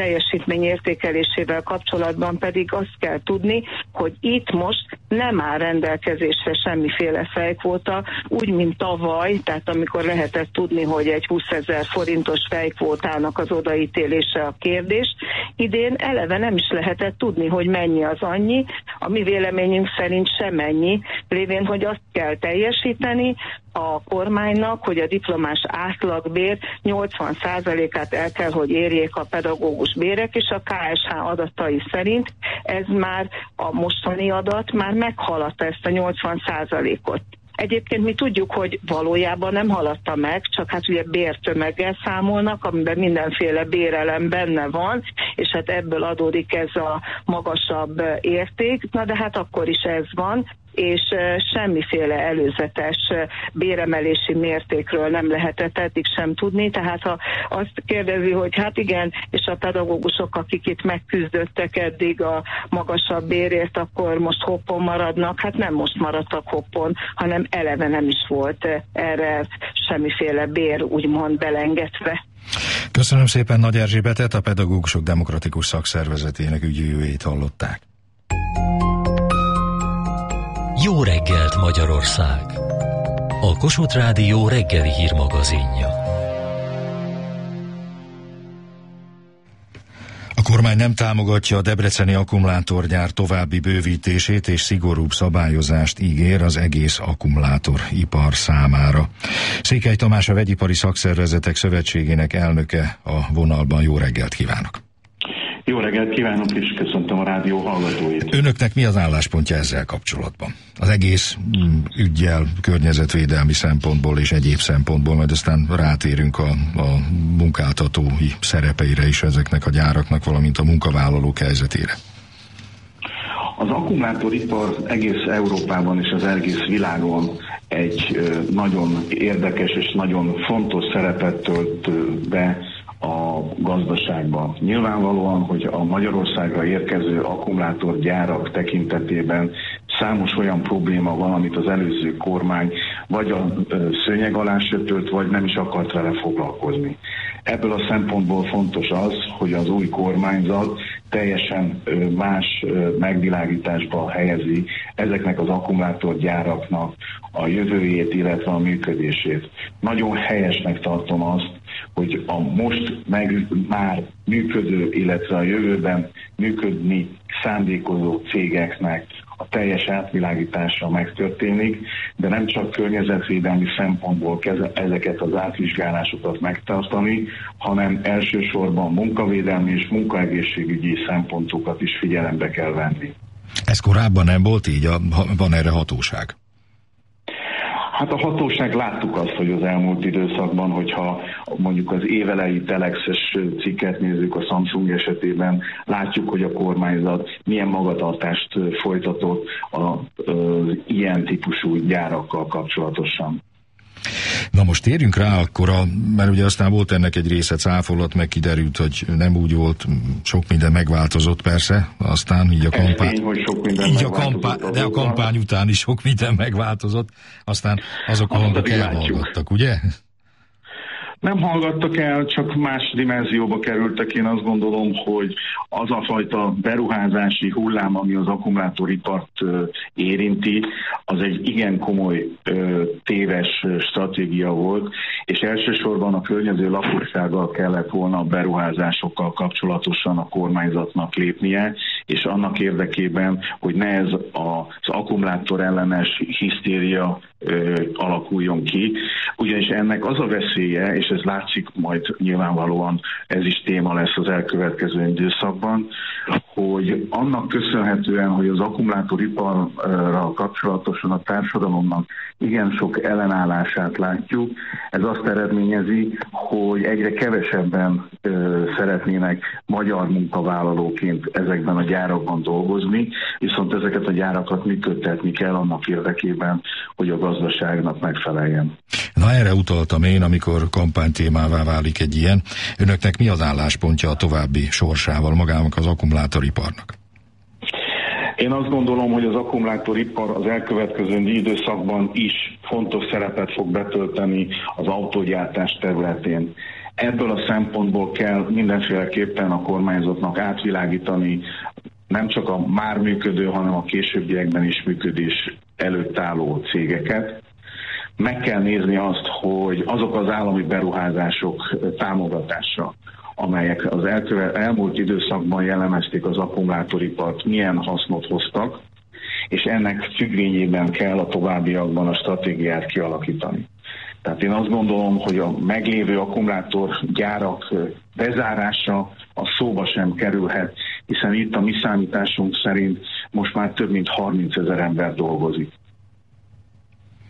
teljesítményértékelésével kapcsolatban pedig azt kell tudni, hogy itt most nem áll rendelkezésre semmiféle fejkvóta, úgy, mint tavaly, tehát amikor lehetett tudni, hogy egy húszezer forintos fejkvótának az odaítélése a kérdés, idén eleve nem is lehetett tudni, hogy mennyi az annyi, a mi véleményünk szerint sem ennyi, lévén, hogy azt kell teljesíteni a kormánynak, hogy a diplomás átlagbér nyolcvan százalékát el kell, hogy érjék a pedagógus bérek, és a ká es há adatai szerint ez már a mostani adat már meghaladta ezt a nyolcvan százalékot. Egyébként mi tudjuk, hogy valójában nem haladta meg, csak hát ugye bértömeggel számolnak, amiben mindenféle bérelem benne van, és hát ebből adódik ez a magasabb érték, na de hát akkor is ez van, és semmiféle előzetes béremelési mértékről nem lehetett eddig sem tudni, tehát ha azt kérdezi, hogy hát igen, és a pedagógusok, akik itt megküzdöttek eddig a magasabb bérért, akkor most hoppon maradnak, hát nem most maradtak hoppon, hanem eleve nem is volt erre semmiféle bér úgymond belengedve. Köszönöm szépen Nagy Erzsébetet, a Pedagógusok Demokratikus Szakszervezetének ügyvívőjét hallották. Jó reggelt Magyarország! A Kossuth Rádió reggeli hírmagazinja. A kormány nem támogatja a debreceni akkumulátorgyár további bővítését és szigorúbb szabályozást ígér az egész akkumulátoripar számára. Székely Tamás, a Vegyipari Szakszervezetek Szövetségének elnöke a vonalban. Jó reggelt kívánok! Jó reggelt kívánok, és köszöntöm a rádió hallgatóit. Önöknek mi az álláspontja ezzel kapcsolatban? Az egész mm, üggyel, környezetvédelmi szempontból és egyéb szempontból, majd aztán rátérünk a, a munkáltatói szerepeire is ezeknek a gyáraknak, valamint a munkavállalók helyzetére. Az akkumulátoripar egész Európában és az egész világon egy nagyon érdekes és nagyon fontos szerepet tölt be a gazdaságban. Nyilvánvalóan, hogy a Magyarországra érkező akkumulátorgyárak tekintetében számos olyan probléma van, amit az előző kormány vagy a szőnyeg alá söpört, vagy nem is akart vele foglalkozni. Ebből a szempontból fontos az, hogy az új kormányzat teljesen más megvilágításba helyezi ezeknek az akkumulátorgyáraknak a jövőjét, illetve a működését. Nagyon helyesnek tartom azt, hogy a most meg már működő, illetve a jövőben működni szándékozó cégeknek a teljes átvilágítása megtörténik, de nem csak környezetvédelmi szempontból kell ezeket az átvizsgálásokat megtartani, hanem elsősorban munkavédelmi és munkaegészségügyi szempontokat is figyelembe kell venni. Ez korábban nem volt így? Van erre hatóság? Hát a hatóság, láttuk azt, hogy az elmúlt időszakban, hogyha mondjuk az évelei telexes cikket nézzük a Samsung esetében, látjuk, hogy a kormányzat milyen magatartást folytatott az ilyen típusú gyárakkal kapcsolatosan. Na most térjünk rá akkor, a, mert ugye aztán volt ennek egy része cáfolat, meg kiderült, hogy nem úgy volt, sok minden megváltozott persze, aztán így a kampány, tény, hogy sok minden így a kampány, de a kampány után is sok minden megváltozott, aztán azok a hangok elhallgattak, ugye? Nem hallgattak el, csak más dimenzióba kerültek. Én azt gondolom, hogy az a fajta beruházási hullám, ami az akkumulátoripart érinti, az egy igen komoly téves stratégia volt, és elsősorban a környező lakossággal kellett volna a beruházásokkal kapcsolatosan a kormányzatnak lépnie, és annak érdekében, hogy ne ez az akkumulátor ellenes hisztéria ö, alakuljon ki. Ugyanis ennek az a veszélye, és ez látszik majd nyilvánvalóan, ez is téma lesz az elkövetkező időszakban, hogy annak köszönhetően, hogy az akkumulátoriparral kapcsolatosan a társadalomnak igen sok ellenállását látjuk, ez azt eredményezi, hogy egyre kevesebben ö, szeretnének magyar munkavállalóként ezekben a gyárakban dolgozni, viszont ezeket a gyárakat működtetni kell annak érdekében, hogy a gazdaságnak megfeleljen. Na, erre utaltam én, amikor kampánytémává válik egy ilyen. Önöknek mi az álláspontja a további sorsával magának az akkumulátoriparnak? Én azt gondolom, hogy az akkumulátoripar az elkövetkező időszakban is fontos szerepet fog betölteni az autógyártás területén. Ebből a szempontból kell mindenféleképpen a kormányzatnak átvilágítani nem csak a már működő, hanem a későbbiekben is működés előtt álló cégeket. Meg kell nézni azt, hogy azok az állami beruházások támogatása, amelyek az elkövet, elmúlt időszakban jellemezték az akkumulátoripart, milyen hasznot hoztak, és ennek függvényében kell a továbbiakban a stratégiát kialakítani. Tehát én azt gondolom, hogy a meglévő akkumulátorgyárak bezárása a szóba sem kerülhet, hiszen itt a mi számításunk szerint most már több mint harmincezer ember dolgozik.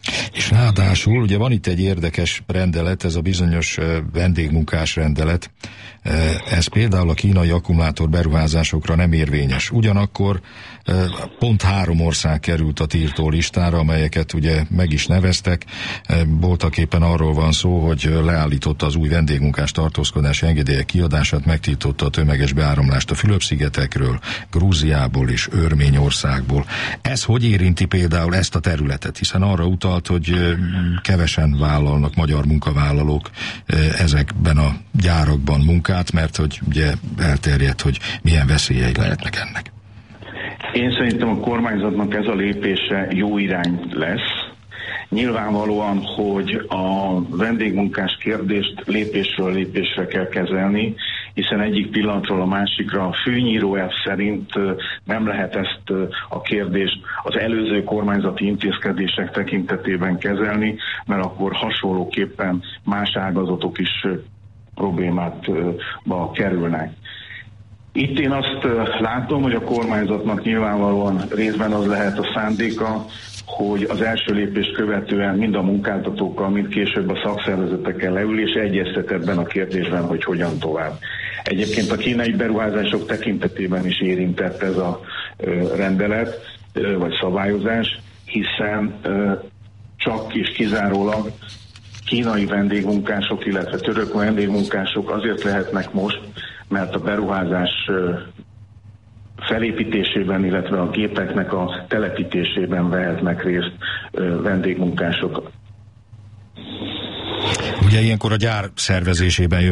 És ráadásul, ugye van itt egy érdekes rendelet, ez a bizonyos vendégmunkás rendelet, ez például a kínai akkumulátor beruházásokra nem érvényes. Ugyanakkor pont három ország került a tiltó listára, amelyeket ugye meg is neveztek. Voltaképpen arról van szó, hogy leállította az új vendégmunkás tartózkodási engedélyek kiadását, megtiltotta a tömeges beáramlást a Fülöp-szigetekről, Grúziából és Örményországból. Ez hogy érinti például ezt a területet? Hiszen arra utalt, hogy kevesen vállalnak magyar munkavállalók ezekben a gyárakban munkát, mert hogy ugye elterjedt, hogy milyen veszélyei lehetnek ennek. Én szerintem a kormányzatnak ez a lépése jó irány lesz. Nyilvánvalóan, hogy a vendégmunkás kérdést lépésről lépésre kell kezelni, hiszen egyik pillanatról a másikra a főnyíró elv szerint nem lehet ezt a kérdést az előző kormányzati intézkedések tekintetében kezelni, mert akkor hasonlóképpen más ágazatok is problémátba kerülnek. Itt én azt látom, hogy a kormányzatnak nyilvánvalóan részben az lehet a szándéka, hogy az első lépést követően mind a munkáltatókkal, mind később a szakszervezetekkel leül, és egyeztet ebben a kérdésben, hogy hogyan tovább. Egyébként a kínai beruházások tekintetében is érintett ez a rendelet, vagy szabályozás, hiszen csak és kizárólag kínai vendégmunkások, illetve török vendégmunkások azért lehetnek most, mert a beruházás felépítésében, illetve a gépeknek a telepítésében vehetnek részt vendégmunkások. Ugye ilyenkor a gyár szervezésében